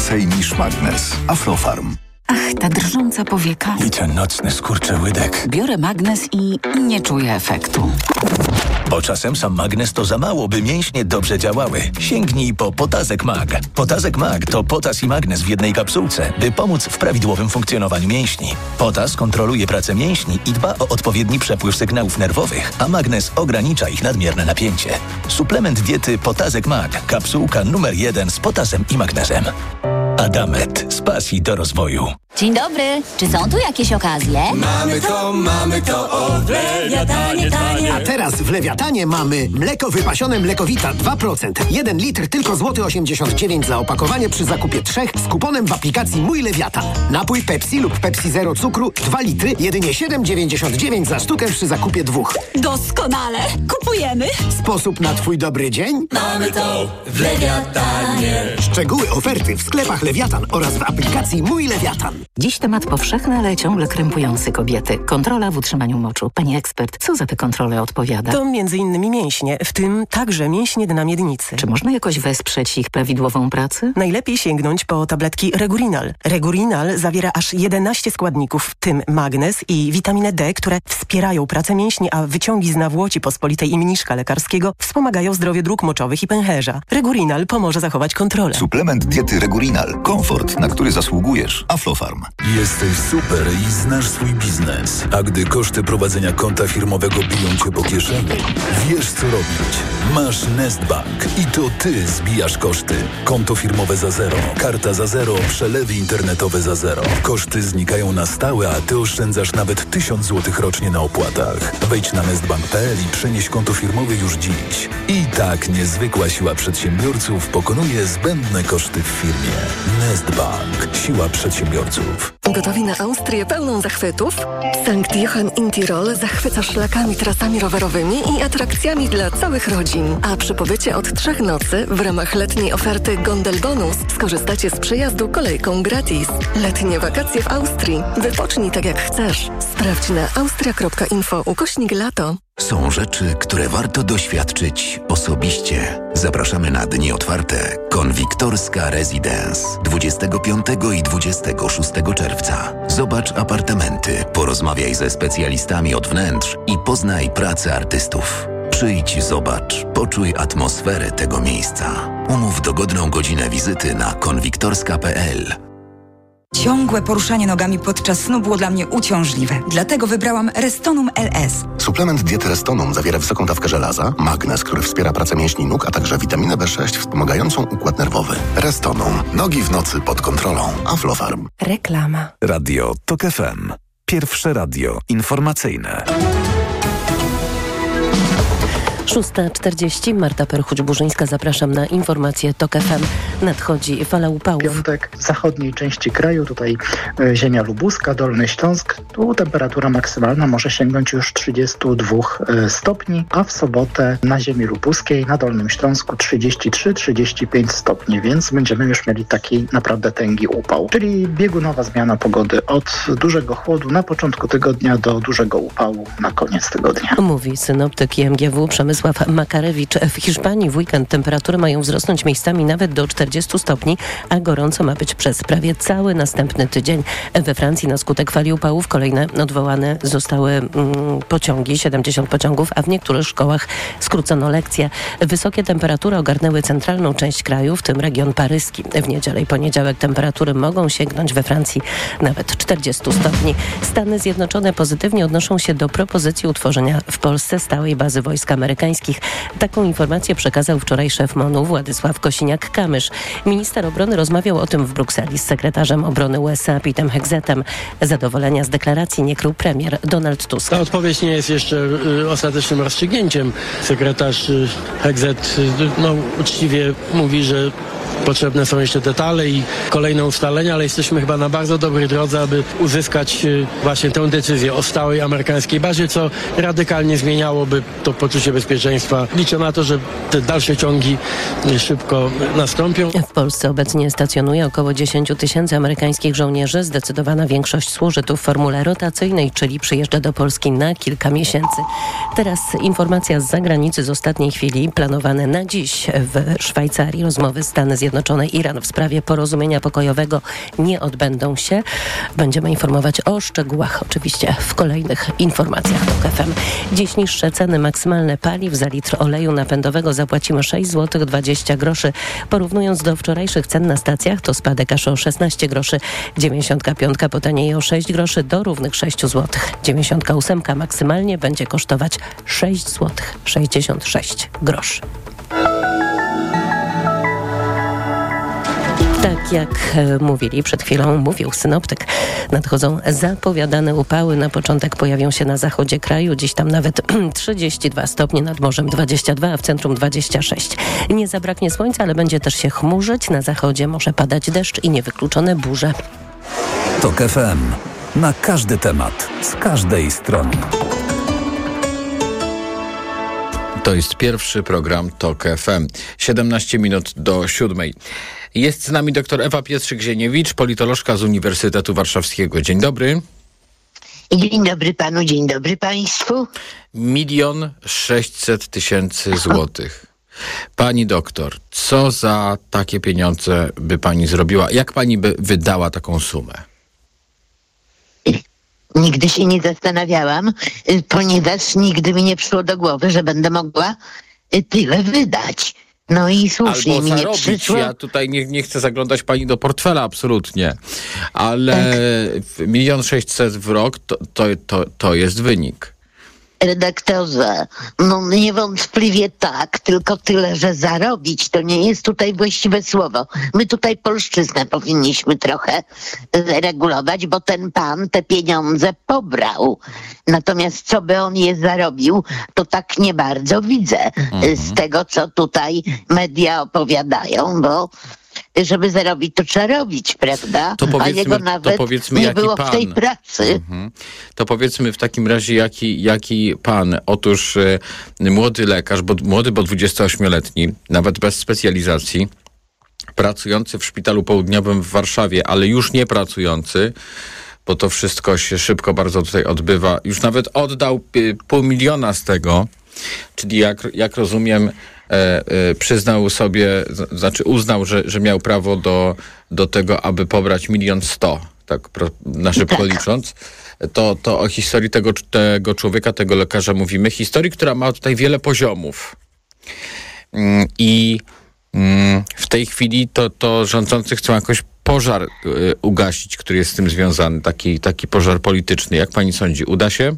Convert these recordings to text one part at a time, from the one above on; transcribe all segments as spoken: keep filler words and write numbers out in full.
więcej niż magnes. Aflofarm. Ach, ta drżąca powieka. I ten nocny skurczy łydek. Biorę magnes i nie czuję efektu. Bo czasem sam magnes to za mało, by mięśnie dobrze działały. Sięgnij po Potazek Mag. Potazek Mag to potas i magnes w jednej kapsułce, by pomóc w prawidłowym funkcjonowaniu mięśni. Potas kontroluje pracę mięśni i dba o odpowiedni przepływ sygnałów nerwowych, a magnes ogranicza ich nadmierne napięcie. Suplement diety Potazek Mag. Kapsułka numer jeden z potasem i magnesem. Adamet. Z pasji do rozwoju. Dzień dobry. Czy są tu jakieś okazje? Mamy to, mamy to, o w Lewiatanie tanie. A teraz w Lewiatanie mamy mleko wypasione Mlekowita dwa procent. jeden litr tylko złoty osiemdziesiąt dziewięć za opakowanie przy zakupie trzech z kuponem w aplikacji Mój Lewiatan. Napój Pepsi lub Pepsi Zero cukru dwa litry, jedynie siedem dziewięćdziesiąt dziewięć za sztukę przy zakupie dwóch. Doskonale. Kupujemy. Sposób na twój dobry dzień? Mamy to w Lewiatanie. Szczegóły oferty w sklepach Lewiatan oraz w aplikacji Mój Lewiatan. Dziś temat powszechny, ale ciągle krępujący kobiety. Kontrola w utrzymaniu moczu. Pani ekspert, co za te kontrole odpowiada? To między innymi mięśnie, w tym także mięśnie dna miednicy. Czy można jakoś wesprzeć ich prawidłową pracę? Najlepiej sięgnąć po tabletki Regurinal. Regurinal zawiera aż jedenaście składników, w tym magnez i witaminę D, które wspierają pracę mięśni, a wyciągi z nawłoci pospolitej i mniszka lekarskiego wspomagają zdrowie dróg moczowych i pęcherza. Regurinal pomoże zachować kontrolę. Suplement diety Regurinal. Komfort, na który zasługujesz. Aflofarm. Jesteś super i znasz swój biznes. A gdy koszty prowadzenia konta firmowego biją cię po kieszeni, wiesz co robić. Masz Nestbank i to ty zbijasz koszty. Konto firmowe za zero, karta za zero, przelewy internetowe za zero. Koszty znikają na stałe, a ty oszczędzasz nawet tysiąc złotych rocznie na opłatach. Wejdź na nestbank kropka p l i przenieś konto firmowe już dziś. I tak niezwykła siła przedsiębiorców pokonuje zbędne koszty w firmie. Nestbank. Siła przedsiębiorców. Gotowi na Austrię pełną zachwytów? Sankt Johann in Tirol zachwyca szlakami, trasami rowerowymi i atrakcjami dla całych rodzin. A przy pobycie od trzech nocy w ramach letniej oferty Gondel Bonus skorzystacie z przejazdu kolejką gratis. Letnie wakacje w Austrii. Wypocznij tak jak chcesz. Sprawdź na austria kropka info ukośnik lato. Są rzeczy, które warto doświadczyć osobiście. Zapraszamy na dni otwarte Konwiktorska Residence dwudziestego piątego i dwudziestego szóstego czerwca. Zobacz apartamenty, porozmawiaj ze specjalistami od wnętrz i poznaj pracę artystów. Przyjdź, zobacz, poczuj atmosferę tego miejsca. Umów dogodną godzinę wizyty na konwiktorska kropka p l. Ciągłe poruszanie nogami podczas snu było dla mnie uciążliwe. Dlatego wybrałam Restonum L S. Suplement diety Restonum zawiera wysoką dawkę żelaza, magnez, który wspiera pracę mięśni nóg, a także witaminę B sześć wspomagającą układ nerwowy. Restonum. Nogi w nocy pod kontrolą. Aflofarm. Reklama. Radio TOK F M. Pierwsze radio informacyjne. szósta czterdzieści. Marta Perchuć-Burzyńska. Zapraszam na informacje TOK F M. Nadchodzi fala upałów. Piątek w zachodniej części kraju, tutaj e, ziemia lubuska, Dolny Śląsk. Tu temperatura maksymalna może sięgnąć już trzydziestu dwóch e, stopni, a w sobotę na ziemi lubuskiej, na Dolnym Śląsku trzydzieści trzy trzydzieści pięć stopni, więc będziemy już mieli taki naprawdę tęgi upał. Czyli biegunowa zmiana pogody od dużego chłodu na początku tygodnia do dużego upału na koniec tygodnia. Mówi synoptyk I M G W Przemysław Makarewicz. W Hiszpanii w weekend temperatury mają wzrosnąć miejscami nawet do czterdziestu stopni, a gorąco ma być przez prawie cały następny tydzień. We Francji na skutek fali upałów kolejne odwołane zostały mm, pociągi, siedemdziesiąt pociągów, a w niektórych szkołach skrócono lekcje. Wysokie temperatury ogarnęły centralną część kraju, w tym region paryski. W niedzielę i poniedziałek temperatury mogą sięgnąć we Francji nawet czterdziestu stopni. Stany Zjednoczone pozytywnie odnoszą się do propozycji utworzenia w Polsce stałej bazy wojsk amerykańskich. Taką informację przekazał wczoraj szef M O N-u Władysław Kosiniak-Kamysz. Minister obrony rozmawiał o tym w Brukseli z sekretarzem obrony U S A Petem Hegzetem. Zadowolenia z deklaracji nie krył premier Donald Tusk. Ta odpowiedź nie jest jeszcze y, ostatecznym rozstrzygnięciem. Sekretarz y, Hegzet y, no, uczciwie mówi, że potrzebne są jeszcze detale i kolejne ustalenia, ale jesteśmy chyba na bardzo dobrej drodze, aby uzyskać właśnie tę decyzję o stałej amerykańskiej bazie, co radykalnie zmieniałoby to poczucie bezpieczeństwa. Liczę na to, że te dalsze ciągi szybko nastąpią. W Polsce obecnie stacjonuje około dziesięć tysięcy amerykańskich żołnierzy. Zdecydowana większość służy tu w formule rotacyjnej, czyli przyjeżdża do Polski na kilka miesięcy. Teraz informacja z zagranicy z ostatniej chwili. Planowane na dziś w Szwajcarii rozmowy Stany Zjednoczone Zjednoczone i Iran w sprawie porozumienia pokojowego nie odbędą się. Będziemy informować o szczegółach oczywiście w kolejnych informacjach TOK F M. Dziś niższe ceny maksymalne paliw. Za litr oleju napędowego zapłacimy sześć złotych dwadzieścia groszy. Porównując do wczorajszych cen na stacjach, to spadek aż o szesnaście groszy. dziewięćdziesiątka piątka potanieje o sześć groszy do równych sześć złotych. dziewięćdziesiątka ósemka maksymalnie będzie kosztować sześć złotych sześćdziesiąt sześć groszy. Tak jak mówili przed chwilą, mówił synoptyk, nadchodzą zapowiadane upały. Na początek pojawią się na zachodzie kraju, dziś tam nawet trzydzieści dwa stopnie, nad morzem dwadzieścia dwa, a w centrum dwadzieścia sześć. Nie zabraknie słońca, ale będzie też się chmurzyć. Na zachodzie może padać deszcz i niewykluczone burze. TOK F M. Na każdy temat, z każdej strony. To jest pierwszy program TOK F M. siedemnaście minut do siódmej. Jest z nami dr Ewa Pietrzyk-Zieniewicz, politolożka z Uniwersytetu Warszawskiego. Dzień dobry. Dzień dobry panu, dzień dobry państwu. Milion sześćset tysięcy złotych. Pani doktor, co za takie pieniądze by pani zrobiła? Jak pani by wydała taką sumę? Nigdy się nie zastanawiałam, ponieważ nigdy mi nie przyszło do głowy, że będę mogła tyle wydać. No i słusznie Albo mi nie zarobić. przyszło. Ja tutaj nie, nie chcę zaglądać pani do portfela absolutnie, ale tak. milion sześćset w rok to, to, to, to jest wynik. Redaktorze, no niewątpliwie tak, tylko tyle, że zarobić to nie jest tutaj właściwe słowo. My tutaj polszczyznę powinniśmy trochę regulować, bo ten pan te pieniądze pobrał. Natomiast co by on je zarobił, to tak nie bardzo widzę mhm. z tego, co tutaj media opowiadają, bo żeby zarobić, to trzeba robić, prawda? To a jego nawet to powiedzmy, nie jaki było pan. w tej pracy. Mhm. To powiedzmy w takim razie, jaki, jaki pan. Otóż y, młody lekarz, bo, młody, bo dwudziestoośmioletni, nawet bez specjalizacji, pracujący w szpitalu południowym w Warszawie, ale już nie pracujący, bo to wszystko się szybko bardzo tutaj odbywa, już nawet oddał y, pół miliona z tego, czyli jak, jak rozumiem, E, e, przyznał sobie, z, znaczy uznał, że, że miał prawo do, do tego, aby pobrać milion sto, tak pro, na szybko tak. licząc. To, to o historii tego, tego człowieka, tego lekarza mówimy. Historii, która ma tutaj wiele poziomów. Mm, I mm, w tej chwili to, to rządzący chcą jakoś pożar y, ugasić, który jest z tym związany. Taki, taki pożar polityczny. Jak pani sądzi, uda się?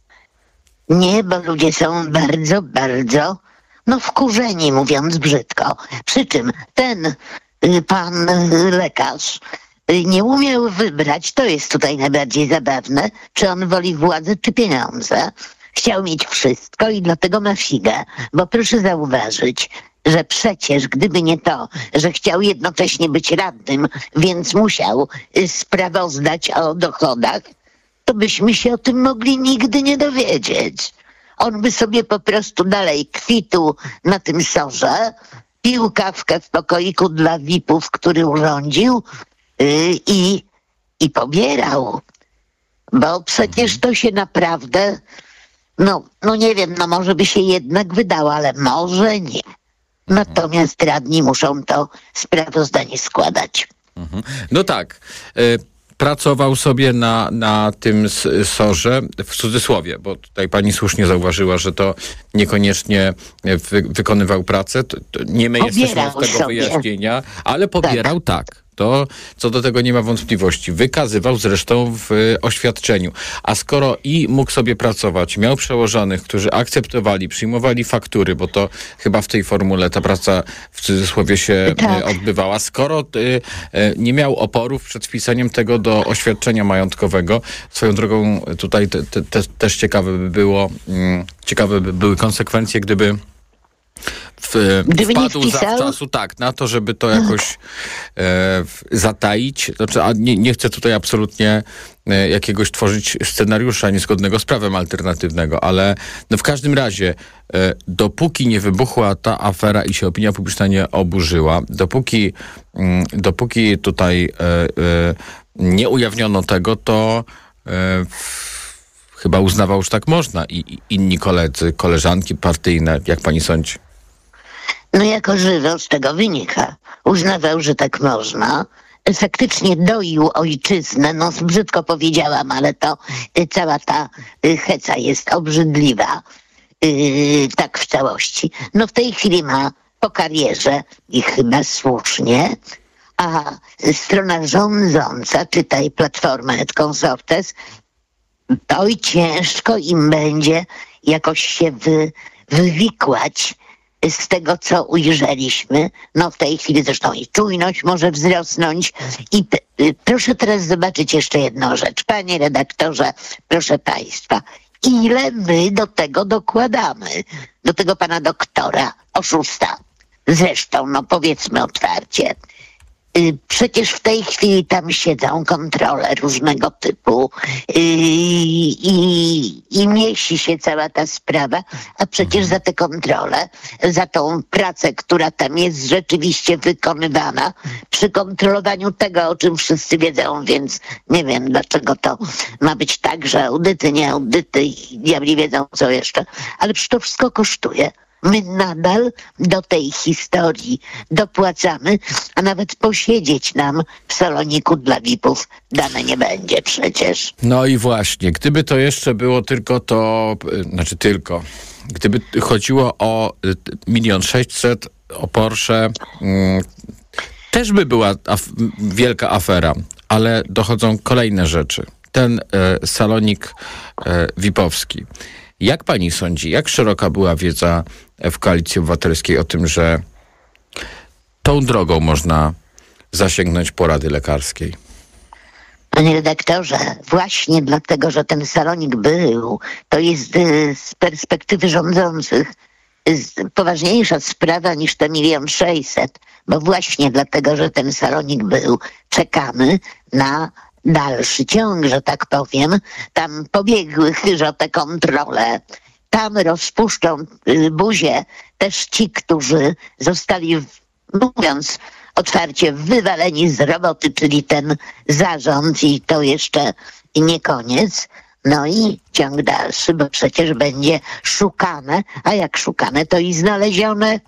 Nie, bo ludzie są bardzo, bardzo no wkurzeni, mówiąc brzydko. Przy czym ten y, pan y, lekarz y, nie umiał wybrać, to jest tutaj najbardziej zabawne, czy on woli władzę, czy pieniądze. Chciał mieć wszystko i dlatego ma figę. Bo proszę zauważyć, że przecież gdyby nie to, że chciał jednocześnie być radnym, więc musiał y, sprawozdać o dochodach, to byśmy się o tym mogli nigdy nie dowiedzieć. On by sobie po prostu dalej kwitł na tym sorze, pił kawkę w pokoiku dla V I P-ów, który urządził yy, i, i pobierał. Bo przecież to się naprawdę, no, no nie wiem, no może by się jednak wydało, ale może nie. Natomiast radni muszą to sprawozdanie składać. Mhm. No tak. Y- Pracował sobie na, na tym sorze, w cudzysłowie, bo tutaj pani słusznie zauważyła, że to niekoniecznie wy, wykonywał pracę. To, to nie my pobierał jesteśmy od tego sobie. wyjaśnienia, ale pobierał tak. tak. To co do tego nie ma wątpliwości. Wykazywał zresztą w oświadczeniu. A skoro i mógł sobie pracować, miał przełożonych, którzy akceptowali, przyjmowali faktury, bo to chyba w tej formule ta praca w cudzysłowie się tak. odbywała. Skoro y, y, nie miał oporów przed wpisaniem tego do oświadczenia majątkowego, swoją drogą tutaj te, te, te, też ciekawe by było, y, ciekawe by były konsekwencje, gdyby W, wpadł zawczasu tak, na to, żeby to jakoś e, zataić. Znaczy, a nie, nie chcę tutaj absolutnie e, jakiegoś tworzyć scenariusza niezgodnego z prawem alternatywnego, ale no w każdym razie e, dopóki nie wybuchła ta afera i się opinia publiczna nie oburzyła, dopóki, m, dopóki tutaj e, e, nie ujawniono tego, to e, w, chyba uznawał, że tak można i, i inni koledzy, koleżanki partyjne, jak pani sądzi? No jako żywo z tego wynika. uznawał, że tak można. Faktycznie doił ojczyznę, no brzydko powiedziałam, ale to y, cała ta y, heca jest obrzydliwa, y, tak w całości. No w tej chwili ma po karierze i chyba słusznie, a strona rządząca, czytaj Platforma et Consortes, oj ciężko im będzie jakoś się wy, wywikłać z tego, co ujrzeliśmy. No w tej chwili zresztą i czujność może wzrosnąć. I p- proszę teraz zobaczyć jeszcze jedną rzecz. Panie redaktorze, proszę państwa, ile my do tego dokładamy? Do tego pana doktora, oszusta. Zresztą, no powiedzmy otwarcie, y, przecież w tej chwili tam siedzą kontrole różnego typu y, i, i mieści się cała ta sprawa, a przecież za te kontrole, za tą pracę, która tam jest rzeczywiście wykonywana, przy kontrolowaniu tego, o czym wszyscy wiedzą, więc nie wiem, dlaczego to ma być tak, że audyty, nie audyty i diabli wiedzą co jeszcze, ale przecież to wszystko kosztuje. My nadal do tej historii dopłacamy, a nawet posiedzieć nam w saloniku dla V I P-ów dane nie będzie przecież. No i właśnie, gdyby to jeszcze było tylko to, znaczy tylko, gdyby chodziło o milion sześćset, o Porsche, mm, też by była af- wielka afera, ale dochodzą kolejne rzeczy. Ten e, salonik e, V I P-owski. Jak pani sądzi, jak szeroka była wiedza w Koalicji Obywatelskiej o tym, że tą drogą można zasięgnąć porady lekarskiej? Panie redaktorze, właśnie dlatego, że ten salonik był, to jest y, z perspektywy rządzących y, poważniejsza sprawa niż te milion sześćset, bo właśnie dlatego, że ten salonik był, czekamy na dalszy ciąg, że tak powiem. Tam pobiegły chyżo te kontrole. Tam rozpuszczą y, buzię też ci, którzy zostali, mówiąc otwarcie, wywaleni z roboty, czyli ten zarząd i to jeszcze nie koniec. No i ciąg dalszy, bo przecież będzie szukane, a jak szukane, to i znalezione,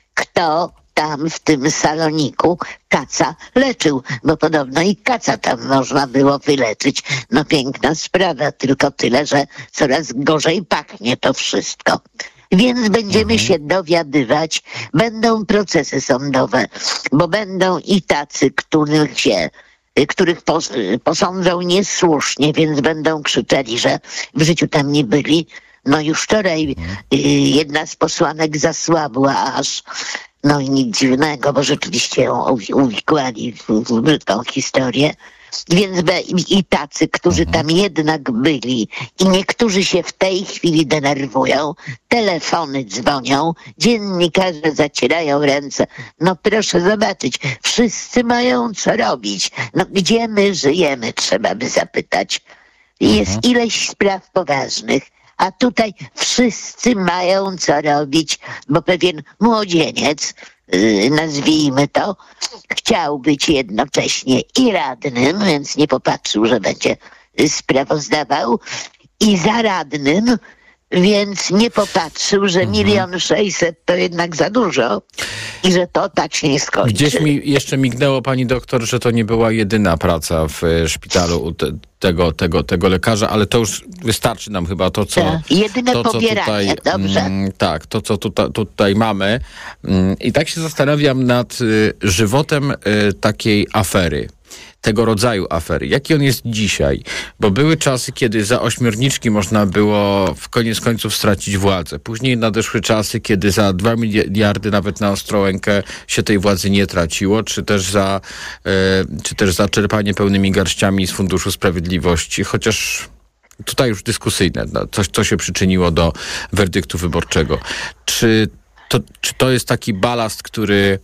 kto tam w tym saloniku kaca leczył, bo podobno i kaca tam można było wyleczyć. No piękna sprawa, tylko tyle, że coraz gorzej pachnie to wszystko. Więc będziemy mhm. się dowiadywać, będą procesy sądowe, bo będą i tacy, których się których pos, posądzą niesłusznie, więc będą krzyczeli, że w życiu tam nie byli. No już wczoraj y, jedna z posłanek zasłabła aż. No i nic dziwnego, bo rzeczywiście ją uwikłali w, w brzydką historię. Więc be, i, i tacy, którzy tam jednak byli i niektórzy się w tej chwili denerwują, telefony dzwonią, dziennikarze zacierają ręce. No proszę zobaczyć, wszyscy mają co robić. No gdzie my żyjemy, trzeba by zapytać. Jest mhm. ileś spraw poważnych. A tutaj wszyscy mają co robić, bo pewien młodzieniec, yy, nazwijmy to, chciał być jednocześnie i radnym, więc nie popatrzył, że będzie sprawozdawał, i zaradnym, więc nie popatrzył, że milion sześćset to jednak za dużo i że to tak się nie skończy. Gdzieś mi jeszcze mignęło, pani doktor, że to nie była jedyna praca w szpitalu u te, tego, tego, tego lekarza, ale to już wystarczy nam chyba to, co, tak. Jedyne to, co pobieranie, tutaj, dobrze. Mm, tak, to, co tutaj, tutaj mamy. Mm, I tak się zastanawiam nad y, żywotem y, takiej afery. Tego rodzaju afery. Jaki on jest dzisiaj? Bo były czasy, kiedy za ośmiorniczki można było w koniec końców stracić władzę. Później nadeszły czasy, kiedy za dwa miliardy nawet na Ostrołękę się tej władzy nie traciło, czy też za, e, czy też za czerpanie pełnymi garściami z Funduszu Sprawiedliwości, chociaż tutaj już dyskusyjne, coś, co się przyczyniło do werdyktu wyborczego. Czy to, czy to jest taki balast, który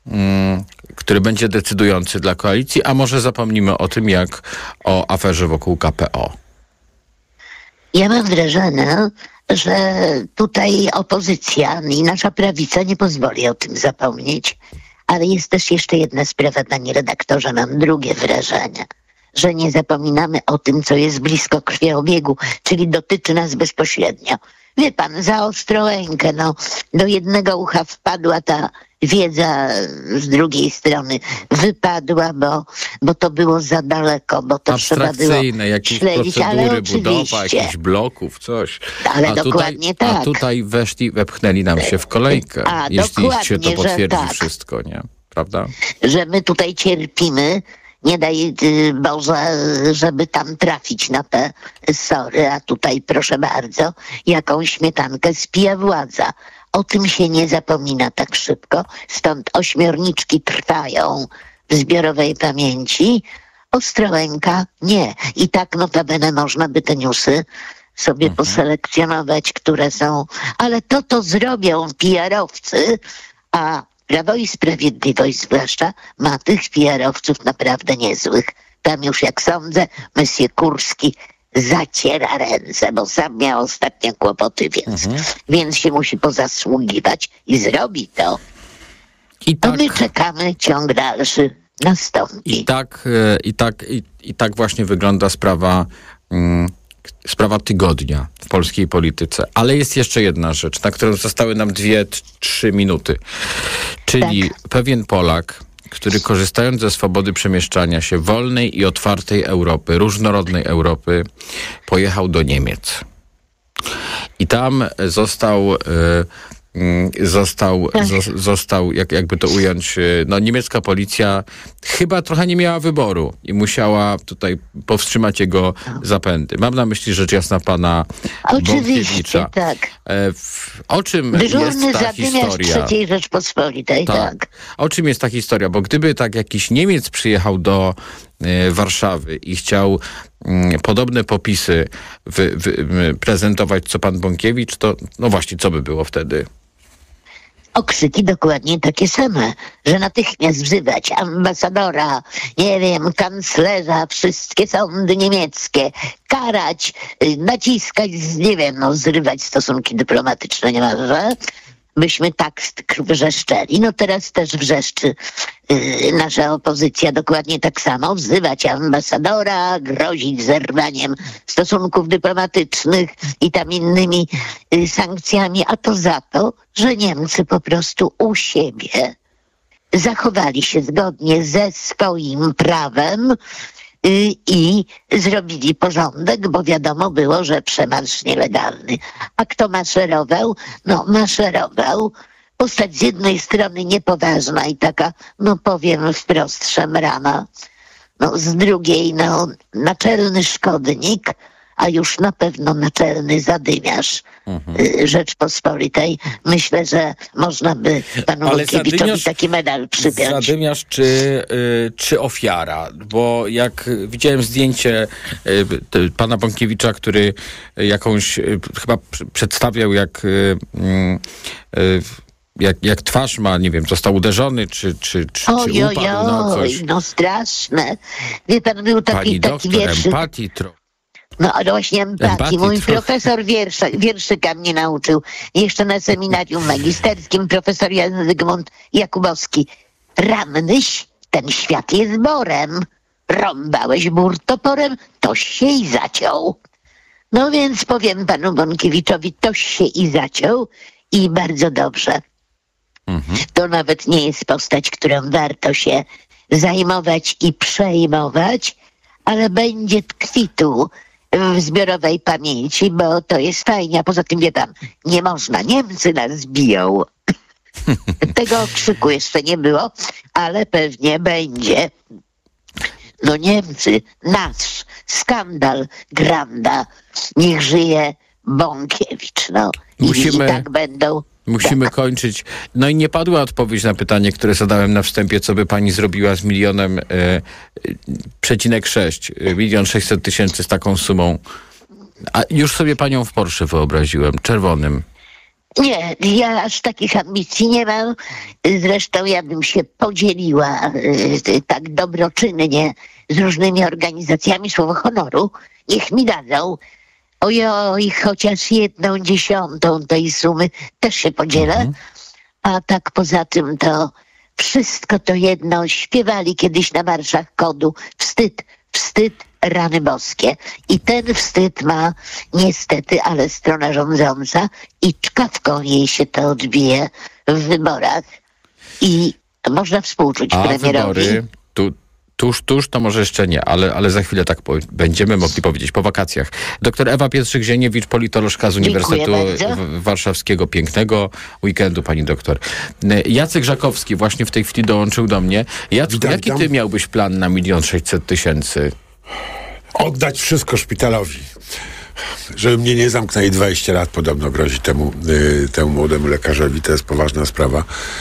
Mm, który będzie decydujący dla koalicji, a może zapomnimy o tym, jak o aferze wokół K P O? Ja mam wrażenie, że tutaj opozycja i nasza prawica nie pozwoli o tym zapomnieć. Ale jest też jeszcze jedna sprawa, panie redaktorze, mam drugie wrażenie, że nie zapominamy o tym, co jest blisko krwiobiegu, czyli dotyczy nas bezpośrednio. Wie pan, za Ostrołękę, no, do jednego ucha wpadła ta wiedza z drugiej strony wypadła, bo, bo to było za daleko, bo to trzeba było jakieś śledzić, procedury, ale budowa oczywiście. jakichś bloków, coś. Ale a dokładnie tutaj, tak. A tutaj weszli, wepchnęli nam się w kolejkę, A, jeśli się to dokładnie, że potwierdzi tak. wszystko, nie? Prawda? Że my tutaj cierpimy, nie daj y, Boże, żeby tam trafić na te sory, a tutaj proszę bardzo, jaką śmietankę spija władza. O tym się nie zapomina tak szybko, stąd ośmiorniczki trwają w zbiorowej pamięci, Ostrołęka nie. I tak notabene można by te newsy sobie mhm. poselekcjonować, które są, ale to to zrobią P R-owcy, a Prawo i Sprawiedliwość zwłaszcza ma tych P R-owców naprawdę niezłych. Tam już jak sądzę, Monsieur Kurski zaciera ręce, bo sam miał ostatnio kłopoty, więc, mhm. więc się musi pozasługiwać i zrobi to. I tak, a my czekamy, ciąg dalszy nastąpi. I tak, i tak, i, i tak właśnie wygląda sprawa, mm, sprawa tygodnia w polskiej polityce. Ale jest jeszcze jedna rzecz, na którą zostały nam dwie, t- trzy minuty. Czyli tak. pewien Polak, który korzystając ze swobody przemieszczania się wolnej i otwartej Europy, różnorodnej Europy, pojechał do Niemiec. I tam został... Yy, Został, zo, został jak, jakby to ująć, no niemiecka policja chyba trochę nie miała wyboru i musiała tutaj powstrzymać jego zapędy. Mam na myśli rzecz jasna pana Bąkiewicza. Tak. W, o czym Dyżurny jest ta historia? trzeciej Rzeczpospolitej, tak. tak. O czym jest ta historia? Bo gdyby tak jakiś Niemiec przyjechał do y, Warszawy i chciał y, podobne popisy wy, wy, y, prezentować co pan Bąkiewicz, to no właśnie, co by było wtedy? Okrzyki dokładnie takie same, że natychmiast wzywać ambasadora, nie wiem, kanclerza, wszystkie sądy niemieckie, karać, naciskać, nie wiem, no zrywać stosunki dyplomatyczne niemalże, byśmy tak wrzeszczeli. No teraz też wrzeszczy yy, nasza opozycja dokładnie tak samo, wzywać ambasadora, grozić zerwaniem stosunków dyplomatycznych i tam innymi yy, sankcjami, a to za to, że Niemcy po prostu u siebie zachowali się zgodnie ze swoim prawem yy, i zrobili porządek, bo wiadomo było, że przemarsz nielegalny. A kto maszerował? No maszerował postać z jednej strony niepoważna i taka, no powiem wprost, szemrana, no z drugiej, no naczelny szkodnik, a już na pewno naczelny zadymiarz mhm. Rzeczpospolitej. Myślę, że można by panu Bąkiewiczowi taki medal przypiąć. Zadymiarz czy, y, czy ofiara? Bo jak widziałem zdjęcie y, pana Bąkiewicza, który jakąś y, chyba przedstawiał jak y, y, Jak, jak twarz ma, nie wiem, został uderzony, czy, czy, czy, oj, czy oj, upadł na coś. no straszne. Wie pan, był taki, Pani taki doktor, wierszyk. empatii trochę. No ale właśnie empatii. Empatii Mój trochę. profesor wiersza, wierszyka mnie nauczył. Jeszcze na seminarium magisterskim profesor Jan Zygmunt Jakubowski. Rannyś, ten świat jest borem. Rąbałeś bór toporem, toś się i zaciął. No więc powiem panu Bąkiewiczowi, toś się i zaciął i bardzo dobrze. Mhm. To nawet nie jest postać, którą warto się zajmować i przejmować, ale będzie tkwitu w zbiorowej pamięci, bo to jest fajnie, a poza tym wie pan, nie można, Niemcy nas biją. Tego okrzyku jeszcze nie było, ale pewnie będzie. No Niemcy, nasz skandal, granda, niech żyje Bąkiewicz. No Musimy... i tak będą. Musimy tak. kończyć. No i nie padła odpowiedź na pytanie, które zadałem na wstępie, co by pani zrobiła z milionem e, przecinek sześć, milion sześćset tysięcy z taką sumą. A już sobie panią w Porsche wyobraziłem, czerwonym. Nie, ja aż takich ambicji nie mam. Zresztą ja bym się podzieliła y, tak dobroczynnie z różnymi organizacjami, słowo honoru. Niech mi dadzą. Ojoj, chociaż jedną dziesiątą tej sumy też się podzielę. Mhm. A tak poza tym to wszystko to jedno. Śpiewali kiedyś na marszach kodu. Wstyd, wstyd, rany boskie. I ten wstyd ma niestety, ale strona rządząca i czkawką jej się to odbije w wyborach. i można współczuć A premierowi. wybory, tu, tuż, tuż to może jeszcze nie, ale, ale za chwilę tak po, będziemy mogli powiedzieć, po wakacjach. Doktor Ewa Pietrzyk-Zieniewicz, politolożka z Uniwersytetu w- Warszawskiego. Pięknego weekendu, pani doktor. Jacek Żakowski właśnie w tej chwili dołączył do mnie. Jacku, Witam, jaki witam. ty miałbyś plan na milion sześćset tysięcy? Oddać wszystko szpitalowi. Żeby mnie nie zamknęli, dwadzieścia lat podobno grozi temu, y, temu młodemu lekarzowi. To jest poważna sprawa.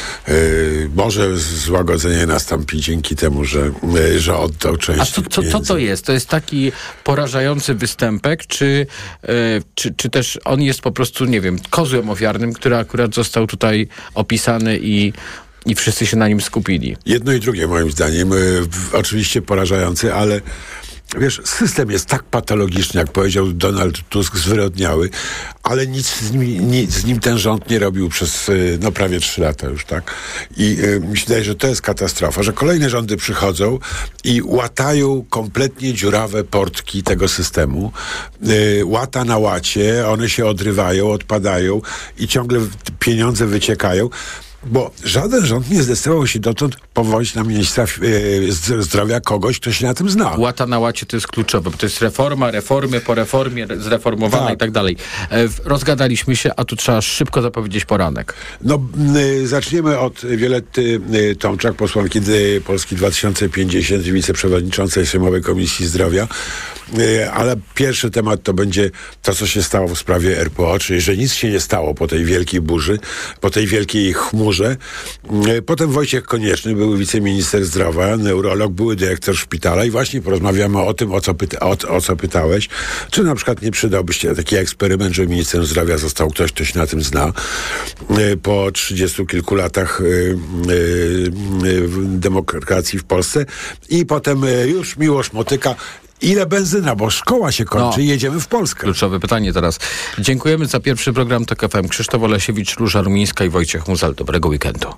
Y, może złagodzenie nastąpi dzięki temu, że, y, że oddał część A co, co, co to jest? To jest taki porażający występek, czy, y, czy, czy też on jest po prostu, nie wiem, kozłem ofiarnym, który akurat został tutaj opisany i I wszyscy się na nim skupili. Jedno i drugie moim zdaniem. Y, oczywiście porażający, ale wiesz, system jest tak patologiczny, jak powiedział Donald Tusk, zwyrodniały, ale nic z nim, nic z nim ten rząd nie robił przez y, no prawie trzy lata już, tak? I y, mi się wydaje, że to jest katastrofa, że kolejne rządy przychodzą i łatają kompletnie dziurawe portki tego systemu. Y, łata na łacie, one się odrywają, odpadają i ciągle pieniądze wyciekają. Bo żaden rząd nie zdecydował się dotąd powołać na ministra e, zdrowia kogoś, kto się na tym zna. Łata na łacie to jest kluczowe, bo to jest reforma, reformy po reformie, zreformowana tak. i tak dalej. E, rozgadaliśmy się, a tu trzeba szybko zapowiedzieć poranek. No, y, zaczniemy od Violetty y, Tomczak, posłanki y, Polski dwa tysiące pięćdziesiąt, wiceprzewodniczącej Sejmowej Komisji Zdrowia. Y, ale pierwszy temat to będzie to, co się stało w sprawie R P O, czyli że nic się nie stało po tej wielkiej burzy, po tej wielkiej chmurze. Y, potem Wojciech Konieczny, były wiceminister zdrowia, neurolog, były dyrektor szpitala i właśnie porozmawiamy o tym, o co, pyta, o, o co pytałeś. Czy na przykład nie przydałby się taki eksperyment, że ministrem zdrowia został ktoś, kto się na tym zna. Y, po trzydziestu kilku latach y, y, y, demokracji w Polsce. I potem y, już Miłosz Motyka. Ile benzyna, bo szkoła się kończy no, i jedziemy w Polskę. Kluczowe pytanie teraz. Dziękujemy za pierwszy program Tok F M. Krzysztof Olesiewicz, Róża Rumińska i Wojciech Muzal. Dobrego weekendu.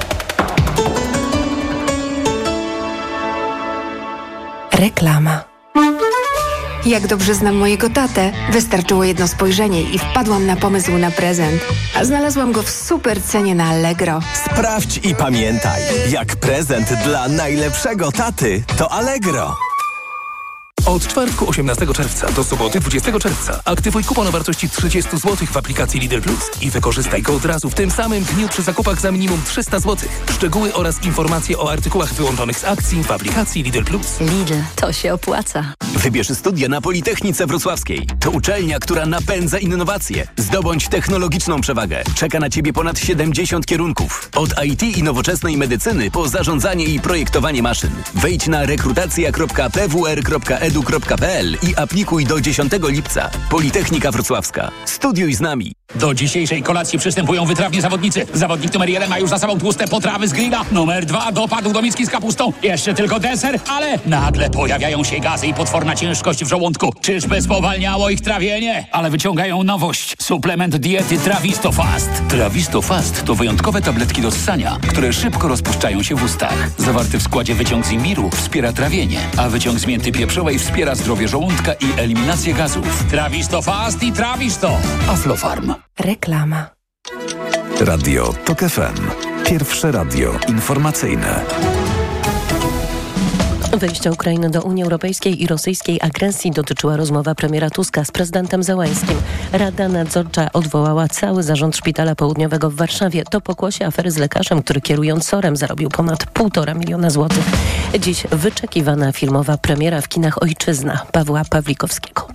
Reklama. Jak dobrze znam mojego tatę, wystarczyło jedno spojrzenie i wpadłam na pomysł na prezent. A znalazłam go w super cenie na Allegro. Sprawdź i pamiętaj, jak prezent dla najlepszego taty to Allegro. Od czwartku osiemnastego czerwca do soboty dwudziestego czerwca aktywuj kupon o wartości trzydzieści złotych w aplikacji Lidl Plus i wykorzystaj go od razu w tym samym dniu przy zakupach za minimum trzysta złotych. Szczegóły oraz informacje o artykułach wyłączonych z akcji w aplikacji Lidl Plus. Lidl, to się opłaca. Wybierz studia na Politechnice Wrocławskiej. To uczelnia, która napędza innowacje. Zdobądź technologiczną przewagę. Czeka na Ciebie ponad siedemdziesiąt kierunków. Od I T i nowoczesnej medycyny po zarządzanie i projektowanie maszyn. Wejdź na rekrutacja kropka p w r kropka e d u kropka p l i aplikuj do dziesiątego lipca. Politechnika Wrocławska. Studiuj z nami. Do dzisiejszej kolacji przystępują wytrawni zawodnicy. Zawodnik numer jeden ma już za sobą tłuste potrawy z grilla. Numer dwa dopadł do miski z kapustą. Jeszcze tylko deser, ale nagle pojawiają się gazy i potworna ciężkość w żołądku. Czyżby spowalniało ich trawienie? Ale wyciągają nowość. Suplement diety Trawisto Fast. Trawisto Fast to wyjątkowe tabletki do ssania, które szybko rozpuszczają się w ustach. Zawarty w składzie wyciąg z imbiru wspiera trawienie, a wyciąg z mięty pieprzowej wspiera zdrowie żołądka i eliminację gazów. Trawisto Fast i Trawisto. Aflofarm. Reklama. Radio Tok F M. Pierwsze radio informacyjne. Wejścia Ukrainy do Unii Europejskiej i rosyjskiej agresji dotyczyła rozmowa premiera Tuska z prezydentem Zełańskim. Rada Nadzorcza odwołała cały zarząd Szpitala Południowego w Warszawie. To pokłosie afery z lekarzem, który kierując SOR-em zarobił ponad półtora miliona złotych. Dziś wyczekiwana filmowa premiera w kinach Ojczyzna Pawła Pawlikowskiego.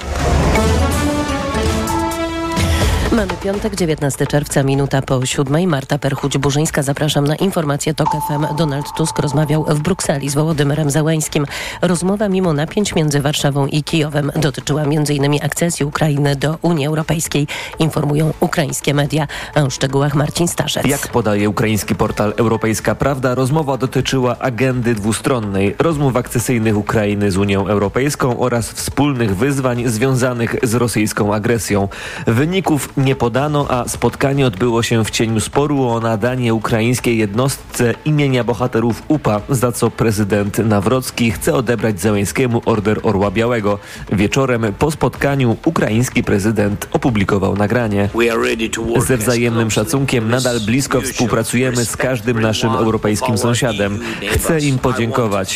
Mamy piątek, dziewiętnastego czerwca, minuta po siódmej. Marta Perchuć-Burzyńska, zapraszam na informację Tok F M. Donald Tusk rozmawiał w Brukseli z Wołodymyrem Zełańskim. Rozmowa mimo napięć między Warszawą i Kijowem dotyczyła między innymi akcesji Ukrainy do Unii Europejskiej, informują ukraińskie media. A o szczegółach Marcin Starzec. Jak podaje ukraiński portal Europejska Prawda, rozmowa dotyczyła agendy dwustronnej, rozmów akcesyjnych Ukrainy z Unią Europejską oraz wspólnych wyzwań związanych z rosyjską agresją. Wyników nie podano, a spotkanie odbyło się w cieniu sporu o nadanie ukraińskiej jednostce imienia bohaterów U P A, za co prezydent Nawrocki chce odebrać Zełenskiemu Order Orła Białego. Wieczorem po spotkaniu ukraiński prezydent opublikował nagranie. Ze wzajemnym szacunkiem nadal blisko współpracujemy z każdym naszym europejskim sąsiadem. Chcę im podziękować.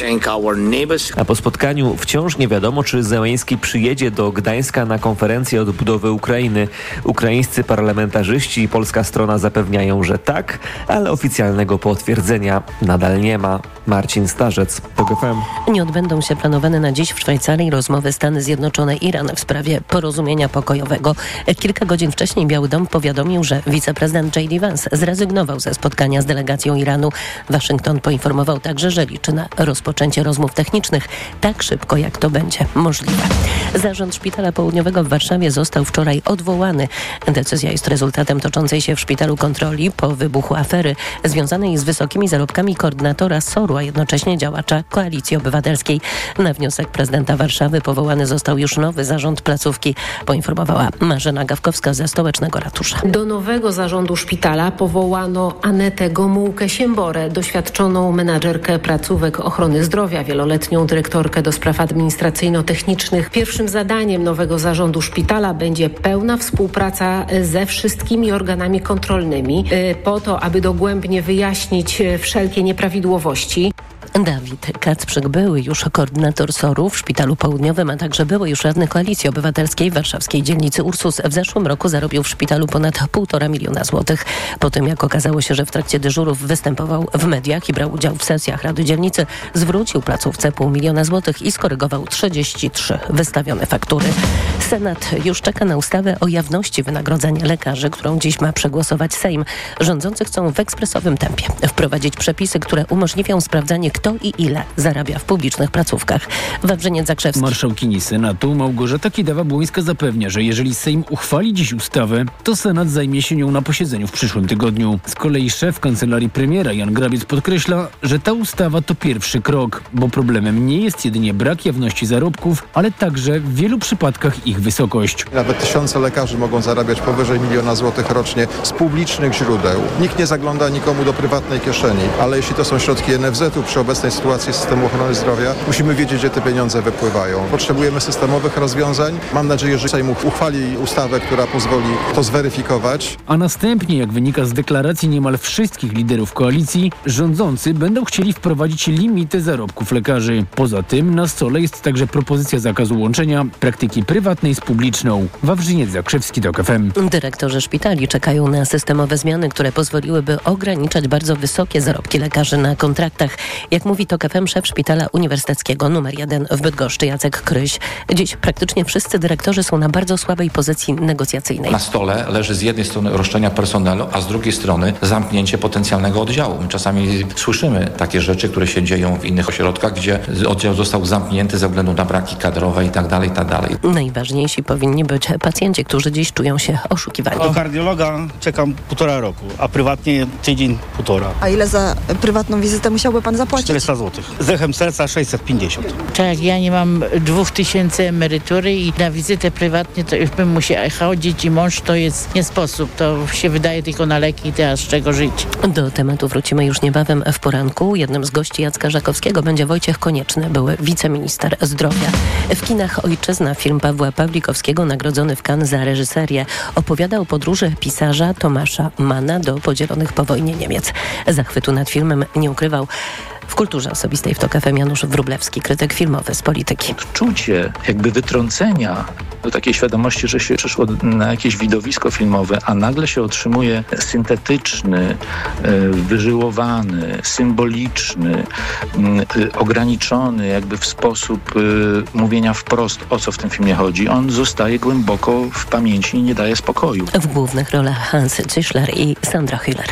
A po spotkaniu wciąż nie wiadomo, czy Zełenski przyjedzie do Gdańska na konferencję odbudowy Ukrainy. Ukraińscy parlamentarzyści i polska strona zapewniają, że tak, ale oficjalnego potwierdzenia nadal nie ma. Marcin Starzec, T O K F M. Nie odbędą się planowane na dziś w Szwajcarii rozmowy Stany Zjednoczone-Iran w sprawie porozumienia pokojowego. Kilka godzin wcześniej Biały Dom powiadomił, że wiceprezydent J D Vance zrezygnował ze spotkania z delegacją Iranu. Waszyngton poinformował także, że liczy na rozpoczęcie rozmów technicznych tak szybko, jak to będzie możliwe. Zarząd Szpitala Południowego w Warszawie został wczoraj odwołany. Decyzja jest rezultatem toczącej się w szpitalu kontroli po wybuchu afery związanej z wysokimi zarobkami koordynatora S O R-u, a jednocześnie działacza Koalicji Obywatelskiej. Na wniosek prezydenta Warszawy powołany został już nowy zarząd placówki, poinformowała Marzena Gawkowska ze Stołecznego Ratusza. Do nowego zarządu szpitala powołano Anetę Gomułkę-Siemborę, doświadczoną menadżerkę placówek ochrony zdrowia, wieloletnią dyrektorkę do spraw administracyjno-technicznych. Pierwszym zadaniem nowego zarządu szpitala będzie pełna współpraca ze wszystkimi organami kontrolnymi po to, aby dogłębnie wyjaśnić wszelkie nieprawidłowości. Dawid Kacprzyk, były już koordynator S O R-u w Szpitalu Południowym, a także były już radny Koalicji Obywatelskiej w warszawskiej dzielnicy Ursus. W zeszłym roku zarobił w szpitalu ponad półtora miliona złotych. Po tym, jak okazało się, że w trakcie dyżurów występował w mediach i brał udział w sesjach Rady Dzielnicy, zwrócił placówce pół miliona złotych i skorygował trzydzieści trzy wystawione faktury. Senat już czeka na ustawę o jawności wynagrodzenia lekarzy, którą dziś ma przegłosować Sejm. Rządzący chcą w ekspresowym tempie wprowadzić przepisy, które umożliwią sprawdzanie, kto i ile zarabia w publicznych placówkach. Wawrzyniec Zakrzewski. Marszałkini Senatu Małgorzata Kidawa-Błońska zapewnia, że jeżeli Sejm uchwali dziś ustawę, to Senat zajmie się nią na posiedzeniu w przyszłym tygodniu. Z kolei szef kancelarii premiera Jan Grabiec podkreśla, że ta ustawa to pierwszy krok, bo problemem nie jest jedynie brak jawności zarobków, ale także w wielu przypadkach ich wysokość. Nawet tysiące lekarzy mogą zarabiać powyżej miliona złotych rocznie z publicznych źródeł. Nikt nie zagląda nikomu do prywatnej kieszeni, ale jeśli to są środki N F Z-u przy obecnej sytuacji systemu ochrony zdrowia, musimy wiedzieć, gdzie te pieniądze wypływają. Potrzebujemy systemowych rozwiązań. Mam nadzieję, że Sejm uchwali ustawę, która pozwoli to zweryfikować. A następnie, jak wynika z deklaracji niemal wszystkich liderów koalicji, rządzący będą chcieli wprowadzić limity zarobków lekarzy. Poza tym na stole jest także propozycja zakazu łączenia praktyki prywatnej z publiczną. Wawrzyniec Zakrzewski, T O K F M. Dyrektorzy szpitali czekają na systemowe zmiany, które pozwoliłyby ograniczać bardzo wysokie zarobki lekarzy na kontraktach. Jak mówi T O K F M szef Szpitala Uniwersyteckiego numer jeden w Bydgoszczy Jacek Kryś, dziś praktycznie wszyscy dyrektorzy są na bardzo słabej pozycji negocjacyjnej. Na stole leży z jednej strony roszczenia personelu, a z drugiej strony zamknięcie potencjalnego oddziału. My czasami słyszymy takie rzeczy, które się dzieją w innych ośrodkach, gdzie oddział został zamknięty ze względu na braki kadrowe i tak dalej, i tak dalej. Najważniejsi powinni być pacjenci, którzy dziś czują się oszukiwani. Do kardiologa czekam półtora roku, a prywatnie tydzień, półtora. A ile za prywatną wizytę musiałby pan zapłacić? czterysta złotych. Z echem serca sześćset pięćdziesiąt. Tak, ja nie mam dwóch tysięcy emerytury i na wizytę prywatnie to już bym musiała chodzić i mąż to jest nie sposób. To się wydaje tylko na leki i teraz z czego żyć. Do tematu wrócimy już niebawem w poranku. Jednym z gości Jacka Żakowskiego będzie Wojciech Konieczny, były wiceminister zdrowia. W kinach Ojczyzna film Pawła Pawlikowskiego, nagrodzony w Cannes za reżyserię, opowiada o podróży pisarza Tomasza Manna do podzielonych po wojnie Niemiec. Zachwytu nad filmem nie ukrywał w kulturze osobistej w T O K F M Janusz Wróblewski, krytyk filmowy z polityki. Czucie jakby wytrącenia do takiej świadomości, że się przyszło na jakieś widowisko filmowe, a nagle się otrzymuje syntetyczny, wyżyłowany, symboliczny, ograniczony jakby w sposób mówienia wprost, o co w tym filmie chodzi. On zostaje głęboko w pamięci i nie daje spokoju. W głównych rolach Hans Zischler i Sandra Hüller.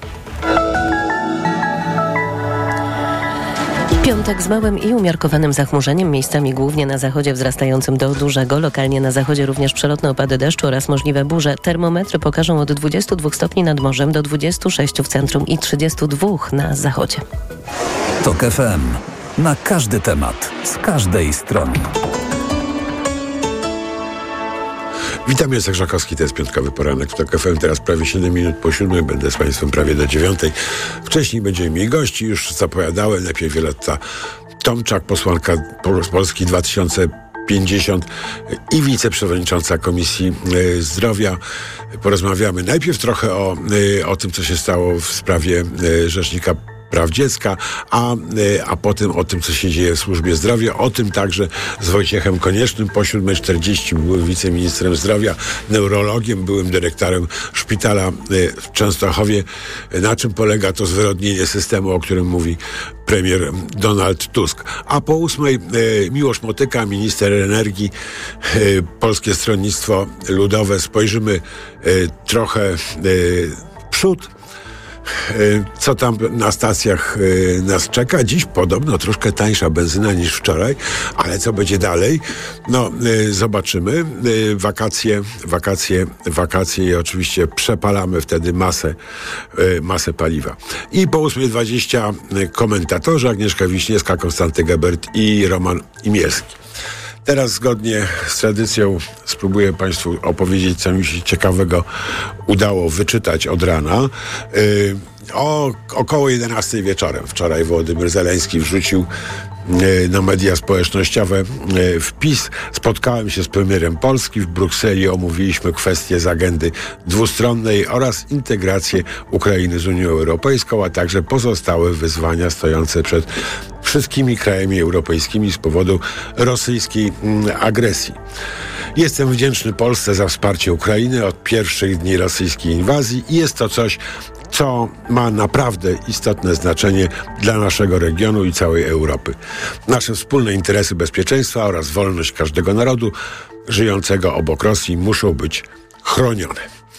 Piątek z małym i umiarkowanym zachmurzeniem, miejscami głównie na zachodzie wzrastającym do dużego, lokalnie na zachodzie również przelotne opady deszczu oraz możliwe burze. Termometry pokażą od dwudziestu dwóch stopni nad morzem do dwudziestu sześciu w centrum i trzydziestu dwóch na zachodzie. T O K F M. Na każdy temat, z każdej strony. Witam, Jacek Żakowski, to jest piątkowy poranek w TOK F M. Teraz prawie siedem minut po siódmej, będę z Państwem prawie do dziewiątej. Wcześniej będziemy mieli gości, już zapowiadałem, najpierw Wioletta Tomczak, posłanka Polski dwa tysiące pięćdziesiąt i wiceprzewodnicząca Komisji y, Zdrowia. Porozmawiamy najpierw trochę o, y, o tym, co się stało w sprawie y, Rzecznika Praw Dziecka, a, a potem o tym, co się dzieje w służbie zdrowia, o tym także z Wojciechem Koniecznym. Po siódmej czterdzieści byłem wiceministrem zdrowia, neurologiem, byłym dyrektorem szpitala w Częstochowie. Na czym polega to zwyrodnienie systemu, o którym mówi premier Donald Tusk. A po ósmej Miłosz Motyka, minister energii, Polskie Stronnictwo Ludowe. Spojrzymy trochę w przód, co tam na stacjach nas czeka. Dziś podobno troszkę tańsza benzyna niż wczoraj, ale co będzie dalej? No, zobaczymy. Wakacje, wakacje, wakacje i oczywiście przepalamy wtedy masę, masę paliwa. I po ósmej dwadzieścia komentatorzy Agnieszka Wiśniewska, Konstanty Gebert i Roman Imielski. Teraz zgodnie z tradycją spróbuję Państwu opowiedzieć, co mi się ciekawego udało wyczytać od rana. Yy, o około jedenastej wieczorem wczoraj Wołodymyr Zeleński wrzucił yy, na media społecznościowe yy, wpis. Spotkałem się z premierem Polski w Brukseli, omówiliśmy kwestie z agendy dwustronnej oraz integrację Ukrainy z Unią Europejską, a także pozostałe wyzwania stojące przed wszystkimi krajami europejskimi z powodu rosyjskiej mm, agresji. Jestem wdzięczny Polsce za wsparcie Ukrainy od pierwszych dni rosyjskiej inwazji i jest to coś, co ma naprawdę istotne znaczenie dla naszego regionu i całej Europy. Nasze wspólne interesy bezpieczeństwa oraz wolność każdego narodu żyjącego obok Rosji muszą być chronione.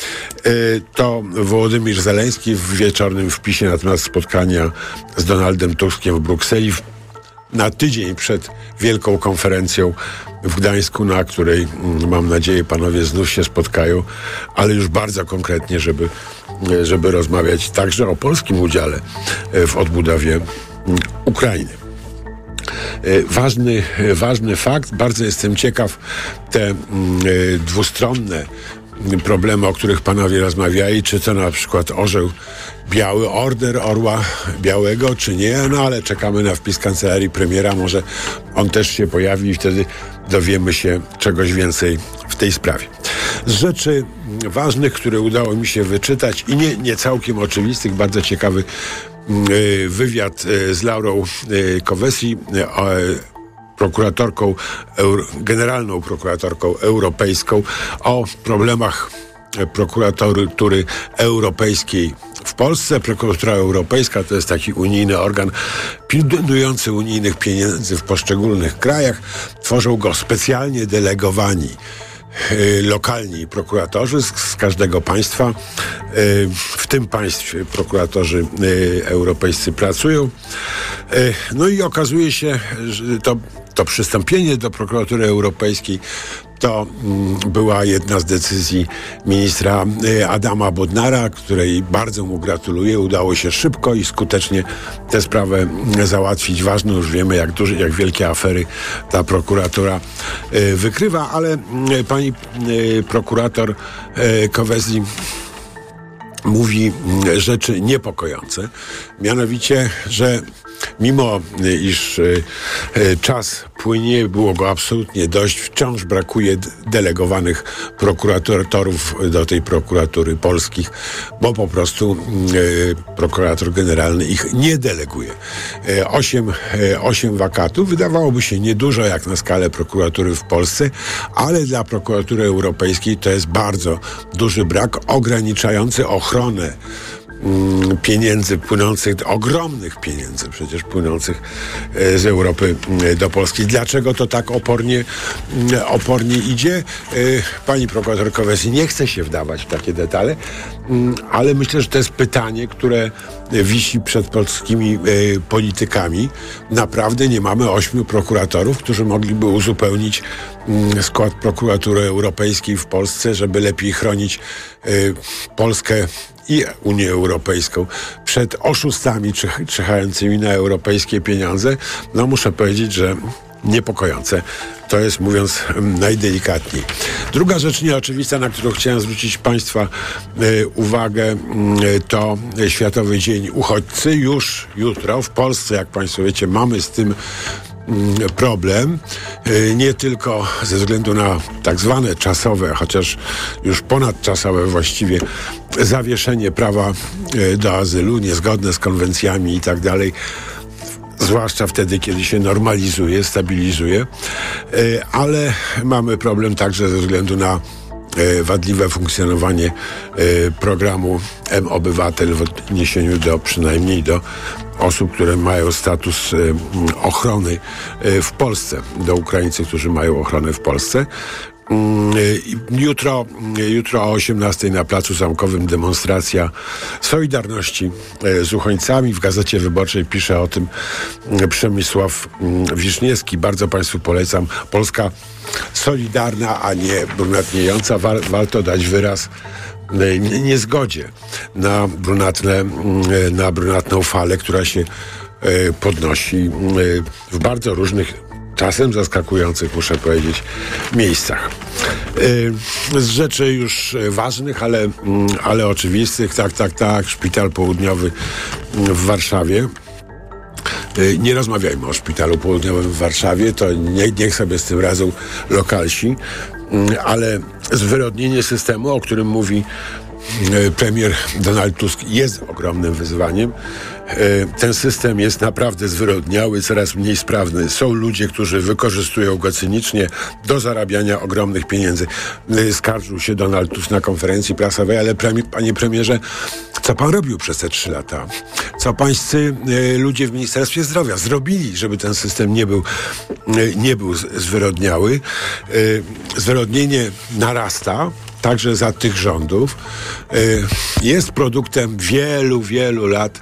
To Wołodymyr Zeleński w wieczornym wpisie na temat spotkania z Donaldem Tuskiem w Brukseli na tydzień przed wielką konferencją w Gdańsku, na której, mam nadzieję, panowie znów się spotkają, ale już bardzo konkretnie, żeby, żeby rozmawiać także o polskim udziale w odbudowie Ukrainy. Ważny, ważny fakt, bardzo jestem ciekaw, te dwustronne problemy, o których panowie rozmawiali, czy to na przykład orzeł biały, order orła białego, czy nie, no ale czekamy na wpis kancelarii premiera, może on też się pojawi i wtedy dowiemy się czegoś więcej w tej sprawie. Z rzeczy ważnych, które udało mi się wyczytać i nie, nie całkiem oczywistych, bardzo ciekawy yy, wywiad yy, z Laurą yy, Kövesi, yy, prokuratorką, euro, generalną prokuratorką europejską, o problemach prokuratury europejskiej w Polsce. Prokuratura Europejska to jest taki unijny organ pilnujący unijnych pieniędzy w poszczególnych krajach. Tworzą go specjalnie delegowani lokalni prokuratorzy z, z każdego państwa. W tym państwie prokuratorzy europejscy pracują. No i okazuje się, że to, to przystąpienie do prokuratury europejskiej to była jedna z decyzji ministra Adama Bodnara, której bardzo mu gratuluję. Udało się szybko i skutecznie tę sprawę załatwić. Ważne, już wiemy, jak duże, jak wielkie afery ta prokuratura wykrywa, ale pani prokurator Kövesi mówi rzeczy niepokojące. Mianowicie, że mimo iż y, y, czas płynie, było go absolutnie dość, wciąż brakuje delegowanych prokuratorów do tej prokuratury polskich, bo po prostu y, prokurator generalny ich nie deleguje. Y, osiem, y, osiem wakatów wydawałoby się niedużo jak na skalę prokuratury w Polsce, ale dla prokuratury europejskiej to jest bardzo duży brak, ograniczający ochronę pieniędzy płynących, ogromnych pieniędzy przecież płynących z Europy do Polski. Dlaczego to tak opornie, opornie idzie? Pani prokurator Kövesi nie chce się wdawać w takie detale, ale myślę, że to jest pytanie, które wisi przed polskimi politykami. Naprawdę nie mamy ośmiu prokuratorów, którzy mogliby uzupełnić skład prokuratury europejskiej w Polsce, żeby lepiej chronić Polskę i Unię Europejską przed oszustami czyhającymi na europejskie pieniądze. No muszę powiedzieć, że niepokojące. To jest, mówiąc najdelikatniej. Druga rzecz nieoczywista, na którą chciałem zwrócić Państwa y, uwagę, y, to Światowy Dzień Uchodźcy. Już jutro w Polsce, jak Państwo wiecie, mamy z tym y, problem. Y, nie tylko ze względu na tak zwane czasowe, chociaż już ponadczasowe właściwie, zawieszenie prawa y, do azylu, niezgodne z konwencjami i tak dalej, zwłaszcza wtedy, kiedy się normalizuje, stabilizuje, ale mamy problem także ze względu na wadliwe funkcjonowanie programu M-Obywatel w odniesieniu do, przynajmniej do osób, które mają status ochrony w Polsce, do Ukraińców, którzy mają ochronę w Polsce. Jutro, jutro o osiemnastej na Placu Zamkowym demonstracja Solidarności z uchodźcami. W Gazecie Wyborczej pisze o tym Przemysław Wiszniewski. Bardzo Państwu polecam. Polska solidarna, a nie brunatniejąca. Wa- warto dać wyraz niezgodzie na brunatne, na brunatną falę, która się podnosi w bardzo różnych, czasem zaskakujących, muszę powiedzieć, miejscach. Z rzeczy już ważnych, ale, ale oczywistych, tak, tak, tak, Szpital Południowy w Warszawie. Nie rozmawiajmy o Szpitalu Południowym w Warszawie, to nie, niech sobie z tym radzą lokalsi, ale zwyrodnienie systemu, o którym mówi premier Donald Tusk, jest ogromnym wyzwaniem. Ten system jest naprawdę zwyrodniały, coraz mniej sprawny. Są ludzie, którzy wykorzystują go cynicznie do zarabiania ogromnych pieniędzy. Skarżył się Donald Tusk na konferencji prasowej, ale premie, panie premierze, co pan robił przez te trzy lata? Co pańscy e, ludzie w Ministerstwie Zdrowia zrobili, żeby ten system nie był, e, nie był zwyrodniały? E, zwyrodnienie narasta, także za tych rządów. E, jest produktem wielu, wielu lat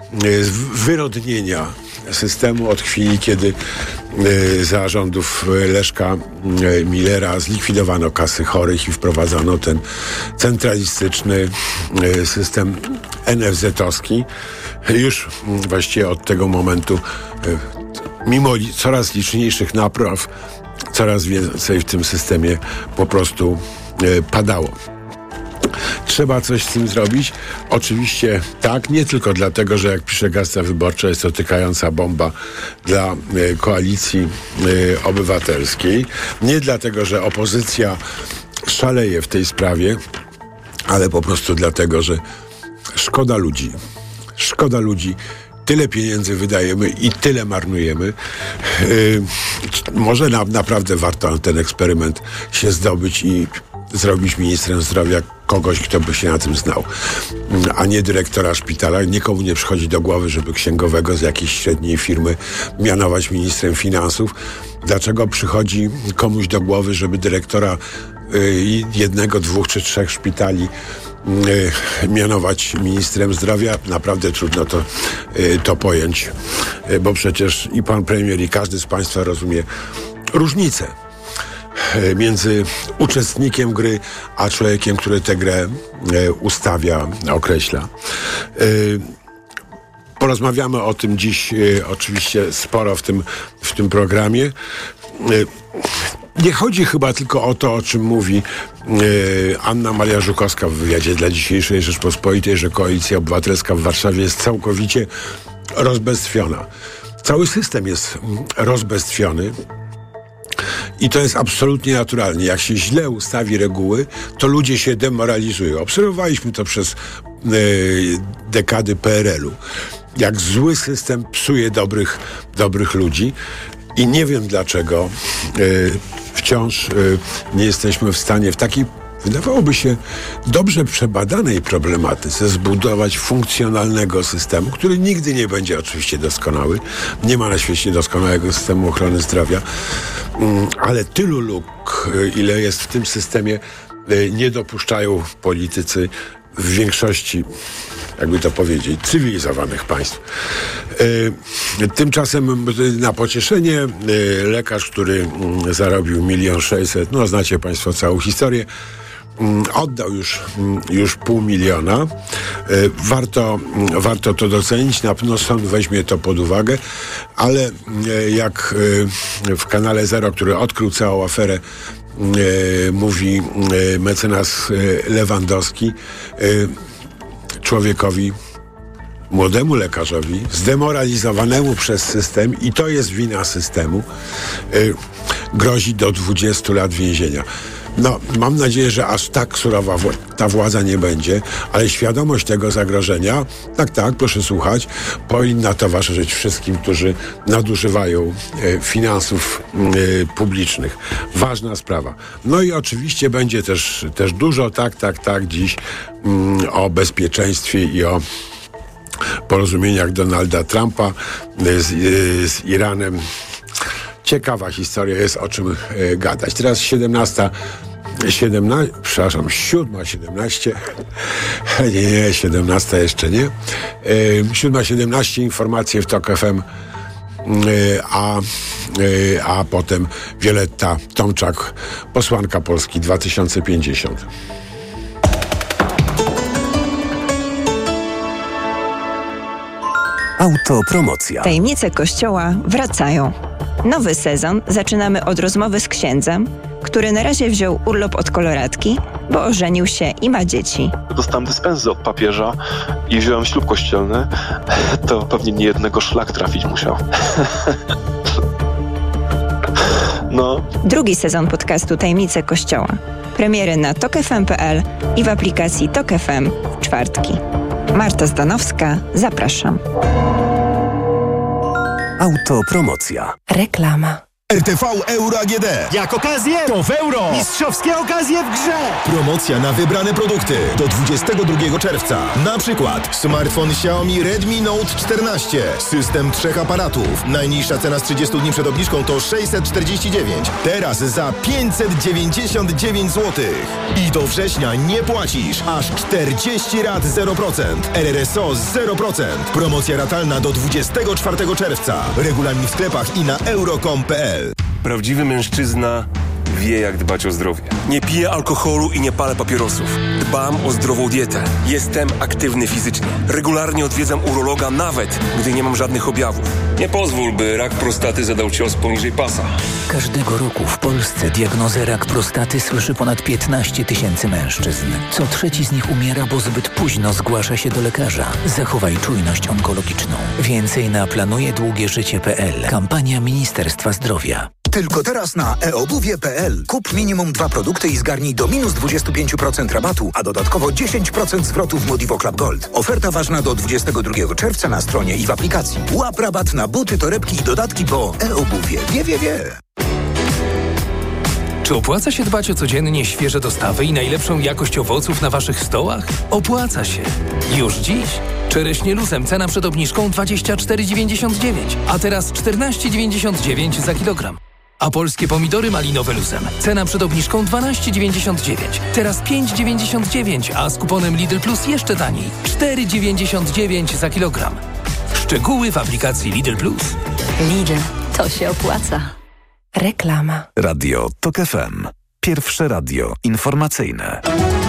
wyrodnienia systemu od chwili, kiedy y, za rządów Leszka y, Millera zlikwidowano kasy chorych i wprowadzono ten centralistyczny y, system en ef zet-owski. Już y, właściwie od tego momentu, y, mimo li, coraz liczniejszych napraw, coraz więcej w tym systemie po prostu y, padało. Trzeba coś z tym zrobić. Oczywiście tak, nie tylko dlatego, że jak pisze Gazeta Wyborcza, jest to tykająca bomba dla y, koalicji y, obywatelskiej. Nie dlatego, że opozycja szaleje w tej sprawie, ale po prostu dlatego, że szkoda ludzi. Szkoda ludzi. Tyle pieniędzy wydajemy i tyle marnujemy. Yy, może na, naprawdę warto ten eksperyment się zdobyć i zrobić ministrem zdrowia kogoś, kto by się na tym znał, a nie dyrektora szpitala. Nikomu nie przychodzi do głowy, żeby księgowego z jakiejś średniej firmy mianować ministrem finansów. Dlaczego przychodzi komuś do głowy, żeby dyrektora y, jednego, dwóch czy trzech szpitali y, mianować ministrem zdrowia? Naprawdę trudno to, y, to pojąć, y, bo przecież i pan premier, i każdy z państwa rozumie różnicę między uczestnikiem gry, a człowiekiem, który tę grę e, ustawia, określa. E, porozmawiamy o tym dziś e, oczywiście sporo w tym, w tym programie. E, nie chodzi chyba tylko o to, o czym mówi e, Anna Maria Żukowska w wywiadzie dla dzisiejszej Rzeczpospolitej, że Koalicja Obywatelska w Warszawie jest całkowicie rozbestwiona. Cały system jest rozbestwiony. I to jest absolutnie naturalne. Jak się źle ustawi reguły, to ludzie się demoralizują. Obserwowaliśmy to przez e, dekady P R L u. Jak zły system psuje dobrych, dobrych ludzi. I nie wiem dlaczego e, wciąż e, nie jesteśmy w stanie w takiej, wydawałoby się, dobrze przebadanej problematyce zbudować funkcjonalnego systemu, który nigdy nie będzie oczywiście doskonały. Nie ma na świecie doskonałego systemu ochrony zdrowia, ale tylu luk, ile jest w tym systemie, nie dopuszczają politycy w większości, jakby to powiedzieć, cywilizowanych państw. Tymczasem na pocieszenie lekarz, który zarobił milion sześćset, no znacie państwo całą historię, oddał już, już pół miliona. Warto, warto to docenić, na pewno sąd weźmie to pod uwagę, ale jak w kanale Zero, który odkrył całą aferę, mówi mecenas Lewandowski, człowiekowi, młodemu lekarzowi, zdemoralizowanemu przez system, i to jest wina systemu, grozi do dwudziestu lat więzienia. No, mam nadzieję, że aż tak surowa wła- ta władza nie będzie, ale świadomość tego zagrożenia, tak, tak, proszę słuchać, powinna towarzyszyć wszystkim, którzy nadużywają e, finansów e, publicznych. Ważna sprawa. No i oczywiście będzie też, też dużo, tak, tak, tak, dziś mm, o bezpieczeństwie i o porozumieniach Donalda Trumpa z, z Iranem. Ciekawa historia, jest o czym e, gadać. Teraz siedemnasta, siedemnaście, przepraszam, siódma siedemnaście, nie, nie, siedemnasta jeszcze nie. E, siódma siedemnaście, informacje w TOK F M, e, a, e, a potem Wioletta Tomczak, posłanka Polski dwa tysiące pięćdziesiąt. Autopromocja. Tajemnice Kościoła wracają. Nowy sezon zaczynamy od rozmowy z księdzem, który na razie wziął urlop od koloratki, bo ożenił się i ma dzieci. Dostałem dyspensę od papieża i wziąłem ślub kościelny. To pewnie nie jednego szlak trafić musiał. No. Drugi sezon podcastu Tajemnice Kościoła. Premiery na tok f m kropka p l i w aplikacji Tok F M w czwartki. Marta Zdanowska, zapraszam. Autopromocja. Reklama. R T V Euro A G D. Jak okazję, to w euro. Mistrzowskie okazje w grze. Promocja na wybrane produkty do dwudziestego drugiego czerwca. Na przykład smartfon Xiaomi Redmi Note czternaście. System trzech aparatów. Najniższa cena z trzydziestu dni przed obniżką to sześćset czterdzieści dziewięć. Teraz za pięćset dziewięćdziesiąt dziewięć złotych. I do września nie płacisz. Aż czterdzieści rat zero procent. R R S O zero procent. Promocja ratalna do dwudziestego czwartego czerwca. Regulamin w sklepach i na euro kropka com kropka p l. Prawdziwy mężczyzna wie, jak dbać o zdrowie. Nie piję alkoholu i nie palę papierosów. Dbam o zdrową dietę. Jestem aktywny fizycznie. Regularnie odwiedzam urologa, nawet gdy nie mam żadnych objawów. Nie pozwól, by rak prostaty zadał cios poniżej pasa. Każdego roku w Polsce diagnozę rak prostaty słyszy ponad piętnaście tysięcy mężczyzn. Co trzeci z nich umiera, bo zbyt późno zgłasza się do lekarza. Zachowaj czujność onkologiczną. Więcej na planuje długie życie kropka p l. Kampania Ministerstwa Zdrowia. Tylko teraz na e obuwie kropka p l. Kup minimum dwa produkty i zgarnij do minus dwadzieścia pięć procent rabatu, a dodatkowo dziesięć procent zwrotu w Modivo Club Gold. Oferta ważna do dwudziestego drugiego czerwca na stronie i w aplikacji. Łap rabat na buty, torebki i dodatki, bo e-obuwie wie, wie, wie. Czy opłaca się dbać o codziennie świeże dostawy i najlepszą jakość owoców na waszych stołach? Opłaca się. Już dziś. Czereśnie luzem cena przed obniżką dwadzieścia cztery dziewięćdziesiąt dziewięć, a teraz czternaście dziewięćdziesiąt dziewięć za kilogram. A polskie pomidory malinowe luzem. Cena przed obniżką dwanaście dziewięćdziesiąt dziewięć. Teraz pięć dziewięćdziesiąt dziewięć, a z kuponem Lidl Plus jeszcze taniej. cztery dziewięćdziesiąt dziewięć za kilogram. Szczegóły w aplikacji Lidl Plus. Lidl, to się opłaca. Reklama. Radio Tok F M. Pierwsze radio informacyjne.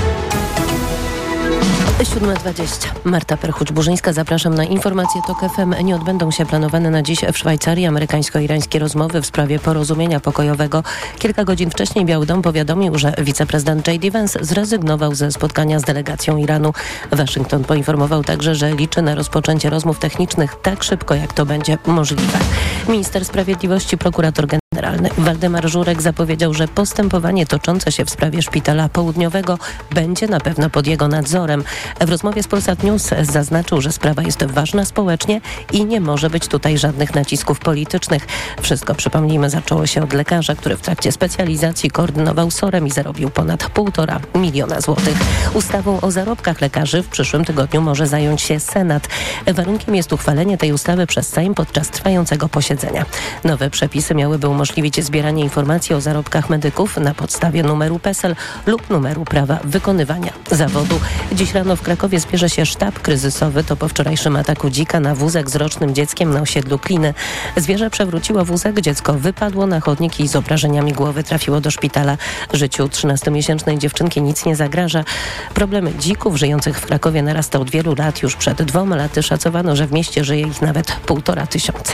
siódma dwadzieścia. Marta Perchuć-Burzyńska, zapraszam na informacje Tok F M. Nie odbędą się planowane na dziś w Szwajcarii amerykańsko-irańskie rozmowy w sprawie porozumienia pokojowego. Kilka godzin wcześniej Biały Dom powiadomił, że wiceprezydent J D Vance zrezygnował ze spotkania z delegacją Iranu. Waszyngton poinformował także, że liczy na rozpoczęcie rozmów technicznych tak szybko, jak to będzie możliwe. Minister Sprawiedliwości, prokurator generalny Waldemar Żurek zapowiedział, że postępowanie toczące się w sprawie Szpitala Południowego będzie na pewno pod jego nadzorem. W rozmowie z Polsat News zaznaczył, że sprawa jest ważna społecznie i nie może być tutaj żadnych nacisków politycznych. Wszystko, przypomnijmy, zaczęło się od lekarza, który w trakcie specjalizacji koordynował SOR-em i zarobił ponad półtora miliona złotych. Ustawą o zarobkach lekarzy w przyszłym tygodniu może zająć się Senat. Warunkiem jest uchwalenie tej ustawy przez Sejm podczas trwającego posiedzenia. Nowe przepisy miałyby umożliwić umożliwić zbieranie informacji o zarobkach medyków na podstawie numeru P E S E L lub numeru prawa wykonywania zawodu. Dziś rano w Krakowie zbierze się sztab kryzysowy. To po wczorajszym ataku dzika na wózek z rocznym dzieckiem na osiedlu Kliny. Zwierzę przewróciło wózek, dziecko wypadło na chodnik i z obrażeniami głowy trafiło do szpitala. Życiu trzynastomiesięcznej dziewczynki nic nie zagraża. Problem dzików żyjących w Krakowie narasta od wielu lat. Już przed dwoma laty szacowano, że w mieście żyje ich nawet półtora tysiąca.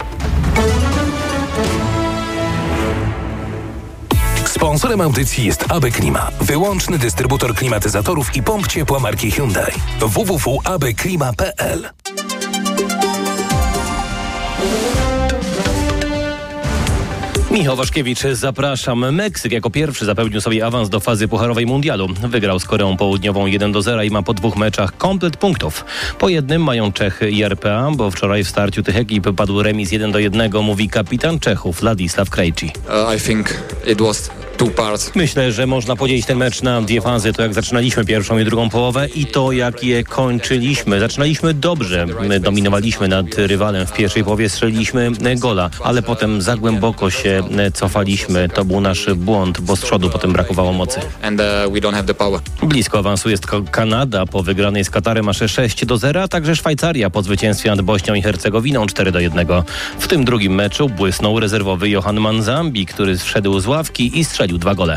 Sponsorem audycji jest A B Klima, wyłączny dystrybutor klimatyzatorów i pomp ciepła marki Hyundai. w w w kropka a b klima kropka p l. Michał Waszkiewicz, zapraszam. Meksyk jako pierwszy zapewnił sobie awans do fazy pucharowej mundialu. Wygrał z Koreą Południową jeden do zera i ma po dwóch meczach komplet punktów. Po jednym mają Czechy i R P A, bo wczoraj w starciu tych ekip padł remis jeden do jednego, mówi kapitan Czechów Ladisław Krejci. Uh, I think it was two parts. Myślę, że można podzielić ten mecz na dwie fazy. To jak zaczynaliśmy pierwszą i drugą połowę i to jak je kończyliśmy. Zaczynaliśmy dobrze. My dominowaliśmy nad rywalem. W pierwszej połowie strzeliliśmy gola, ale potem za głęboko się cofaliśmy. To był nasz błąd, bo z przodu potem brakowało mocy. And, uh, we don't have the power. Blisko awansu jest Kanada po wygranej z Katarem aż sześć do zera, a także Szwajcaria po zwycięstwie nad Bośnią i Hercegowiną cztery do jednego. W tym drugim meczu błysnął rezerwowy Johan Manzambi, który wszedł z ławki i strzelił dwa gole.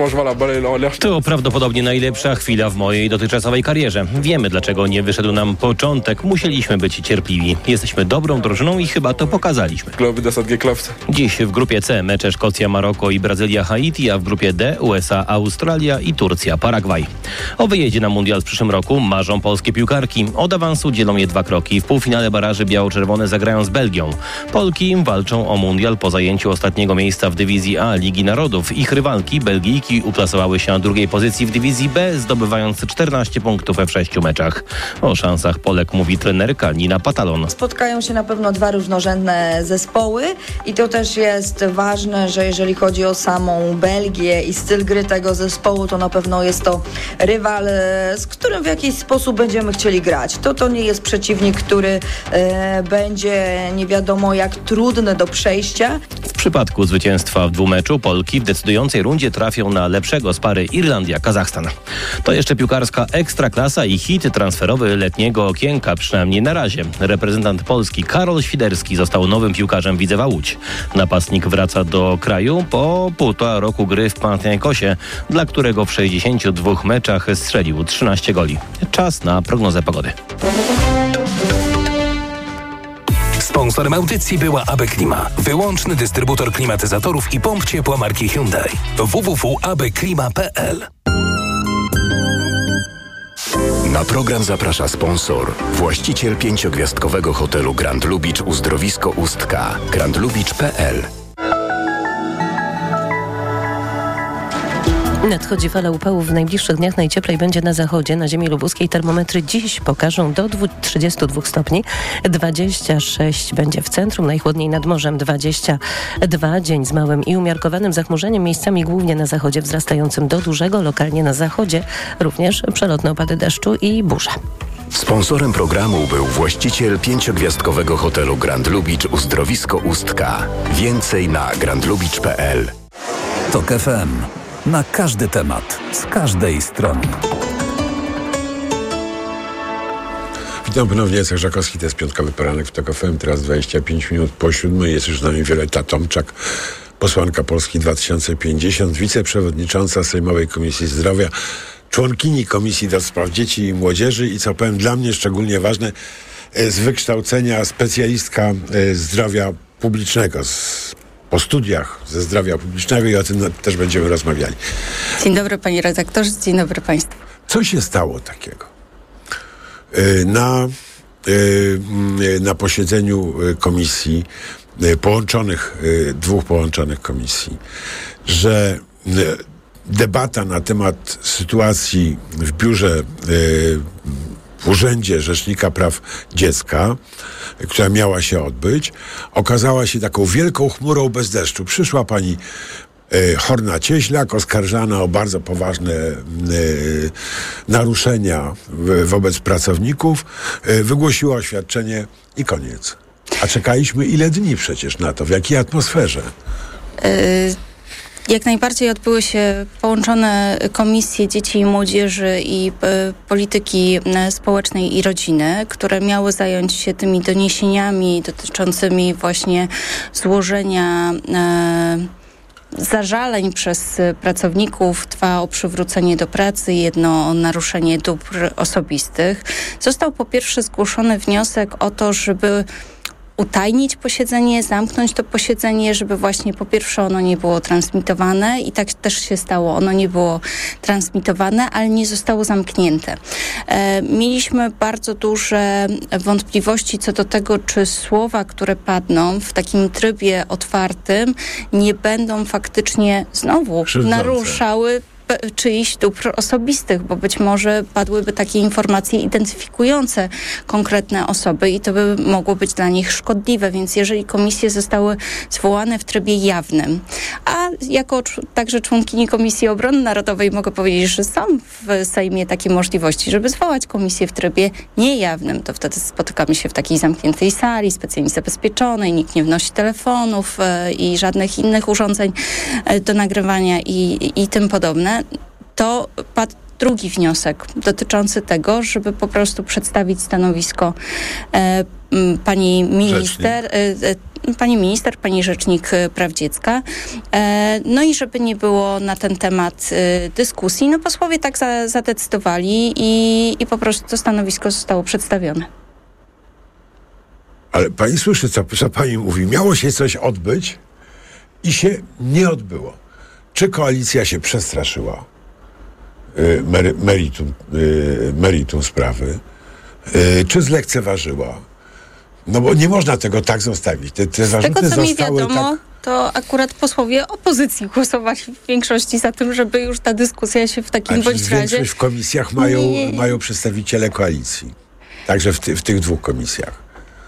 To prawdopodobnie najlepsza chwila w mojej dotychczasowej karierze. Wiemy, dlaczego nie wyszedł nam początek. Musieliśmy być cierpliwi. Jesteśmy dobrą drużyną i chyba to pokazaliśmy. Dziś w grupie C mecze Szkocja, Maroko i Brazylia, Haiti, a w grupie D U S A, Australia i Turcja, Paragwaj. O wyjeździe na mundial w przyszłym roku marzą polskie piłkarki. Od awansu dzielą je dwa kroki. W półfinale baraży biało-czerwone zagrają z Belgią. Polki walczą o mundial po zajęciu ostatniego miejsca w dywizji A Ligi Narodów. Ich rywalki, Belgijki, uplasowały się na drugiej pozycji w dywizji B, zdobywając czternaście punktów we w sześciu meczach. O szansach Polek mówi trenerka Nina Patalon. Spotkają się na pewno dwa różnorodne zespoły i to też jest ważne, że jeżeli chodzi o samą Belgię i styl gry tego zespołu, to na pewno jest to rywal, z którym w jakiś sposób będziemy chcieli grać. To to nie jest przeciwnik, który e, będzie nie wiadomo jak trudny do przejścia. W przypadku zwycięstwa w dwumeczu Polki w decydującej rundzie trafią na lepszego z pary Irlandia-Kazachstan. To jeszcze piłkarska ekstraklasa i hit transferowy letniego okienka, przynajmniej na razie. Reprezentant Polski Karol Świderski został nowym piłkarzem Widzewa Łódź. Napastnik wraca do kraju po półtora roku gry w Panathinaikosie, dla którego w sześćdziesięciu dwóch meczach strzelił trzynaście goli. Czas na prognozę pogody. Sponsorem audycji była A B Klima, wyłączny dystrybutor klimatyzatorów i pomp ciepła marki Hyundai. w w w kropka a b klima kropka p l. Na program zaprasza sponsor, właściciel pięciogwiazdkowego hotelu Grand Lubicz Uzdrowisko Ustka, grand lubicz kropka p l. Nadchodzi fala upałów. W najbliższych dniach najcieplej będzie na zachodzie. Na ziemi lubuskiej termometry dziś pokażą do trzydziestu dwóch stopni. dwadzieścia sześć będzie w centrum, najchłodniej nad morzem dwadzieścia dwa. Dzień z małym i umiarkowanym zachmurzeniem, miejscami głównie na zachodzie wzrastającym do dużego, lokalnie na zachodzie również przelotne opady deszczu i burze. Sponsorem programu był właściciel pięciogwiazdkowego hotelu Grand Lubicz Uzdrowisko Ustka. Więcej na grand lubicz kropka p l. Tok F M. Na każdy temat, z każdej strony. Witam ponownie, Jacek Żakowski, to jest piątkowy poranek w Tok F M, teraz dwadzieścia pięć minut po siódmej. Jest już z nami Wioletta Tomczak, posłanka Polski dwa tysiące pięćdziesiąt, wiceprzewodnicząca Sejmowej Komisji Zdrowia, członkini Komisji do Spraw Dzieci i Młodzieży i, co powiem, dla mnie szczególnie ważne, z wykształcenia specjalistka zdrowia publicznego, z po studiach ze zdrowia publicznego i o tym też będziemy rozmawiali. Dzień dobry panie redaktorze, dzień dobry państwu. Co się stało takiego? Na, na posiedzeniu komisji, połączonych, dwóch połączonych komisji, że debata na temat sytuacji w biurze w Urzędzie Rzecznika Praw Dziecka, która miała się odbyć, okazała się taką wielką chmurą bez deszczu. Przyszła pani e, Horna-Cieślak, oskarżana o bardzo poważne e, naruszenia w, wobec pracowników, e, wygłosiła oświadczenie i koniec. A czekaliśmy ile dni przecież na to, w jakiej atmosferze. Jak najbardziej odbyły się połączone Komisje Dzieci i Młodzieży i e, Polityki Społecznej i Rodziny, które miały zająć się tymi doniesieniami dotyczącymi właśnie złożenia e, zażaleń przez pracowników, dwa o przywrócenie do pracy, jedno o naruszenie dóbr osobistych. Został po pierwsze zgłoszony wniosek o to, żeby utajnić posiedzenie, zamknąć to posiedzenie, żeby właśnie po pierwsze ono nie było transmitowane i tak też się stało. Ono nie było transmitowane, ale nie zostało zamknięte. E, mieliśmy bardzo duże wątpliwości co do tego, czy słowa, które padną w takim trybie otwartym, nie będą faktycznie znowu krzywdzące, naruszały czyichś dóbr osobistych, bo być może padłyby takie informacje identyfikujące konkretne osoby i to by mogło być dla nich szkodliwe, więc jeżeli komisje zostały zwołane w trybie jawnym, a jako także członkini Komisji Obrony Narodowej mogę powiedzieć, że są w Sejmie takie możliwości, żeby zwołać komisję w trybie niejawnym, to wtedy spotykamy się w takiej zamkniętej sali, specjalnie zabezpieczonej, nikt nie wnosi telefonów e, i żadnych innych urządzeń e, do nagrywania i, i tym podobne. To padł drugi wniosek dotyczący tego, żeby po prostu przedstawić stanowisko e, pani minister, e, e, pani minister, pani rzecznik praw dziecka. E, no i żeby nie było na ten temat e, dyskusji, no posłowie tak za, zadecydowali i, i po prostu to stanowisko zostało przedstawione. Ale pani słyszy, co, co pani mówi. Miało się coś odbyć i się nie odbyło. Czy koalicja się przestraszyła y, mery, meritum, y, meritum sprawy, y, czy zlekceważyła? No bo nie można tego tak zostawić. Te, te Z tego, co mi wiadomo, tak... to akurat posłowie opozycji głosowali w większości za tym, żeby już ta dyskusja się w takim bądź razie... Większość w komisjach mają, nie... mają przedstawiciele koalicji. Także w, ty, w tych dwóch komisjach.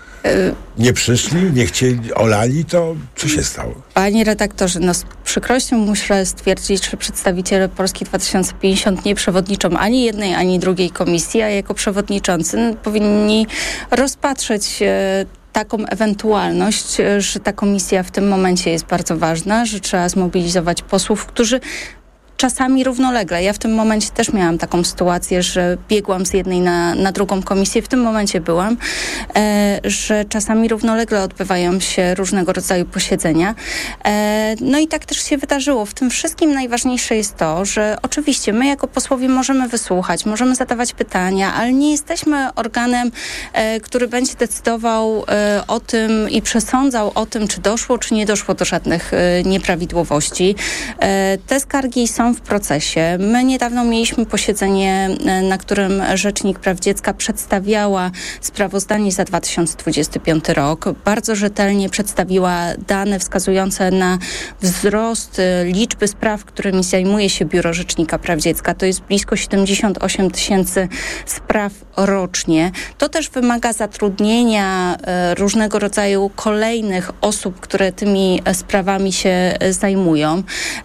Nie przyszli, nie chcieli, olali, to co się stało? Panie redaktorze, no z przykrością muszę stwierdzić, że przedstawiciele Polski dwa tysiące pięćdziesiąt nie przewodniczą ani jednej, ani drugiej komisji, a jako przewodniczący no, powinni rozpatrzeć e, taką ewentualność, że ta komisja w tym momencie jest bardzo ważna, że trzeba zmobilizować posłów, którzy czasami równolegle. Ja w tym momencie też miałam taką sytuację, że biegłam z jednej na, na drugą komisję, w tym momencie byłam, e, że czasami równolegle odbywają się różnego rodzaju posiedzenia. E, no i tak też się wydarzyło. W tym wszystkim najważniejsze jest to, że oczywiście my jako posłowie możemy wysłuchać, możemy zadawać pytania, ale nie jesteśmy organem, e, który będzie decydował e, o tym i przesądzał o tym, czy doszło, czy nie doszło do żadnych e, nieprawidłowości. E, te skargi są w procesie. My niedawno mieliśmy posiedzenie, na którym Rzecznik Praw Dziecka przedstawiała sprawozdanie za dwa tysiące dwudziesty piąty rok. Bardzo rzetelnie przedstawiła dane wskazujące na wzrost liczby spraw, którymi zajmuje się Biuro Rzecznika Praw Dziecka. To jest blisko siedemdziesiąt osiem tysięcy spraw rocznie. To też wymaga zatrudnienia różnego rodzaju kolejnych osób, które tymi sprawami się zajmują.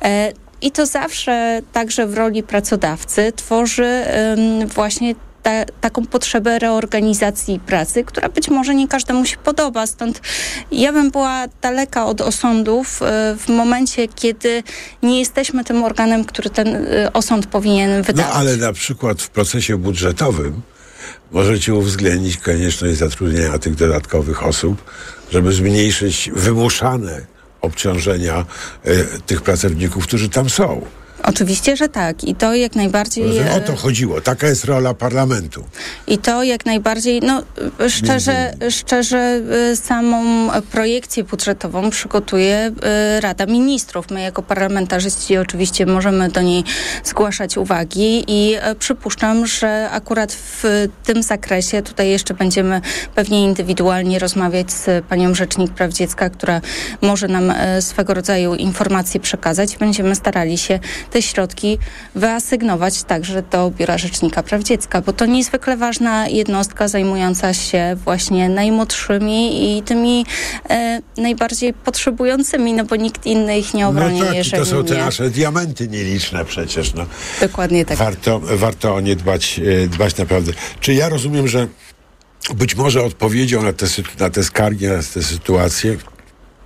I to zawsze także w roli pracodawcy tworzy um, właśnie ta, taką potrzebę reorganizacji pracy, która być może nie każdemu się podoba. Stąd ja bym była daleka od osądów y, w momencie, kiedy nie jesteśmy tym organem, który ten y, osąd powinien wydać. No ale na przykład w procesie budżetowym możecie uwzględnić konieczność zatrudnienia tych dodatkowych osób, żeby zmniejszyć wymuszane obciążenia y, tych pracowników, którzy tam są. Oczywiście, że tak. I to jak najbardziej... O to chodziło. Taka jest rola parlamentu. I to jak najbardziej, no szczerze, szczerze samą projekcję budżetową przygotuje Rada Ministrów. My jako parlamentarzyści oczywiście możemy do niej zgłaszać uwagi i przypuszczam, że akurat w tym zakresie tutaj jeszcze będziemy pewnie indywidualnie rozmawiać z panią Rzecznik Praw Dziecka, która może nam swego rodzaju informacje przekazać. Będziemy starali się te środki wyasygnować także do Biura Rzecznika Praw Dziecka, bo to niezwykle ważna jednostka zajmująca się właśnie najmłodszymi i tymi e, najbardziej potrzebującymi, no bo nikt inny ich nie obroni. No tak, jeżeli to są te nie. nasze diamenty nieliczne przecież. No. Dokładnie tak. Warto, warto o nie dbać, dbać naprawdę. Czy ja rozumiem, że być może odpowiedzią na te, na te skargi, na te sytuacje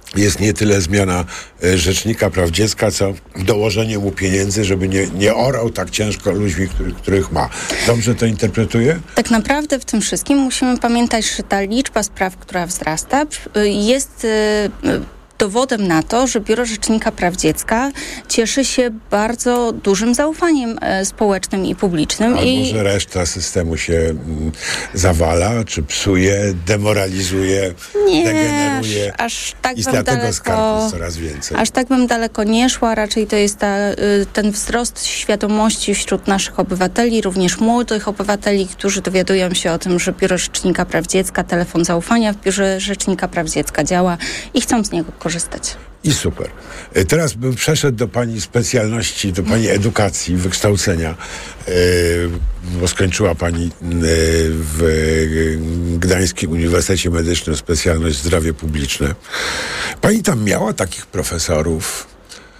jest nie tyle zmiana e, Rzecznika Praw Dziecka, co dołożenie mu pieniędzy, żeby nie, nie orał tak ciężko ludźmi, których, których ma. Dobrze to interpretuję? Tak naprawdę w tym wszystkim musimy pamiętać, że ta liczba spraw, która wzrasta, jest dowodem na to, że Biuro Rzecznika Praw Dziecka cieszy się bardzo dużym zaufaniem e, społecznym i publicznym. Albo I że reszta systemu się mm, zawala, czy psuje, demoralizuje, nie, degeneruje. Aż, aż tak I bym dlatego daleko, skarg jest coraz więcej. Aż tak bym daleko nie szła. Raczej to jest ta, y, ten wzrost świadomości wśród naszych obywateli, również młodych obywateli, którzy dowiadują się o tym, że Biuro Rzecznika Praw Dziecka, telefon zaufania w Biurze Rzecznika Praw Dziecka działa i chcą z niego korzystać. I super. Teraz bym przeszedł do pani specjalności, do pani edukacji, wykształcenia, yy, bo skończyła pani yy, w Gdańskim Uniwersytecie Medycznym specjalność zdrowie publiczne. Pani tam miała takich profesorów,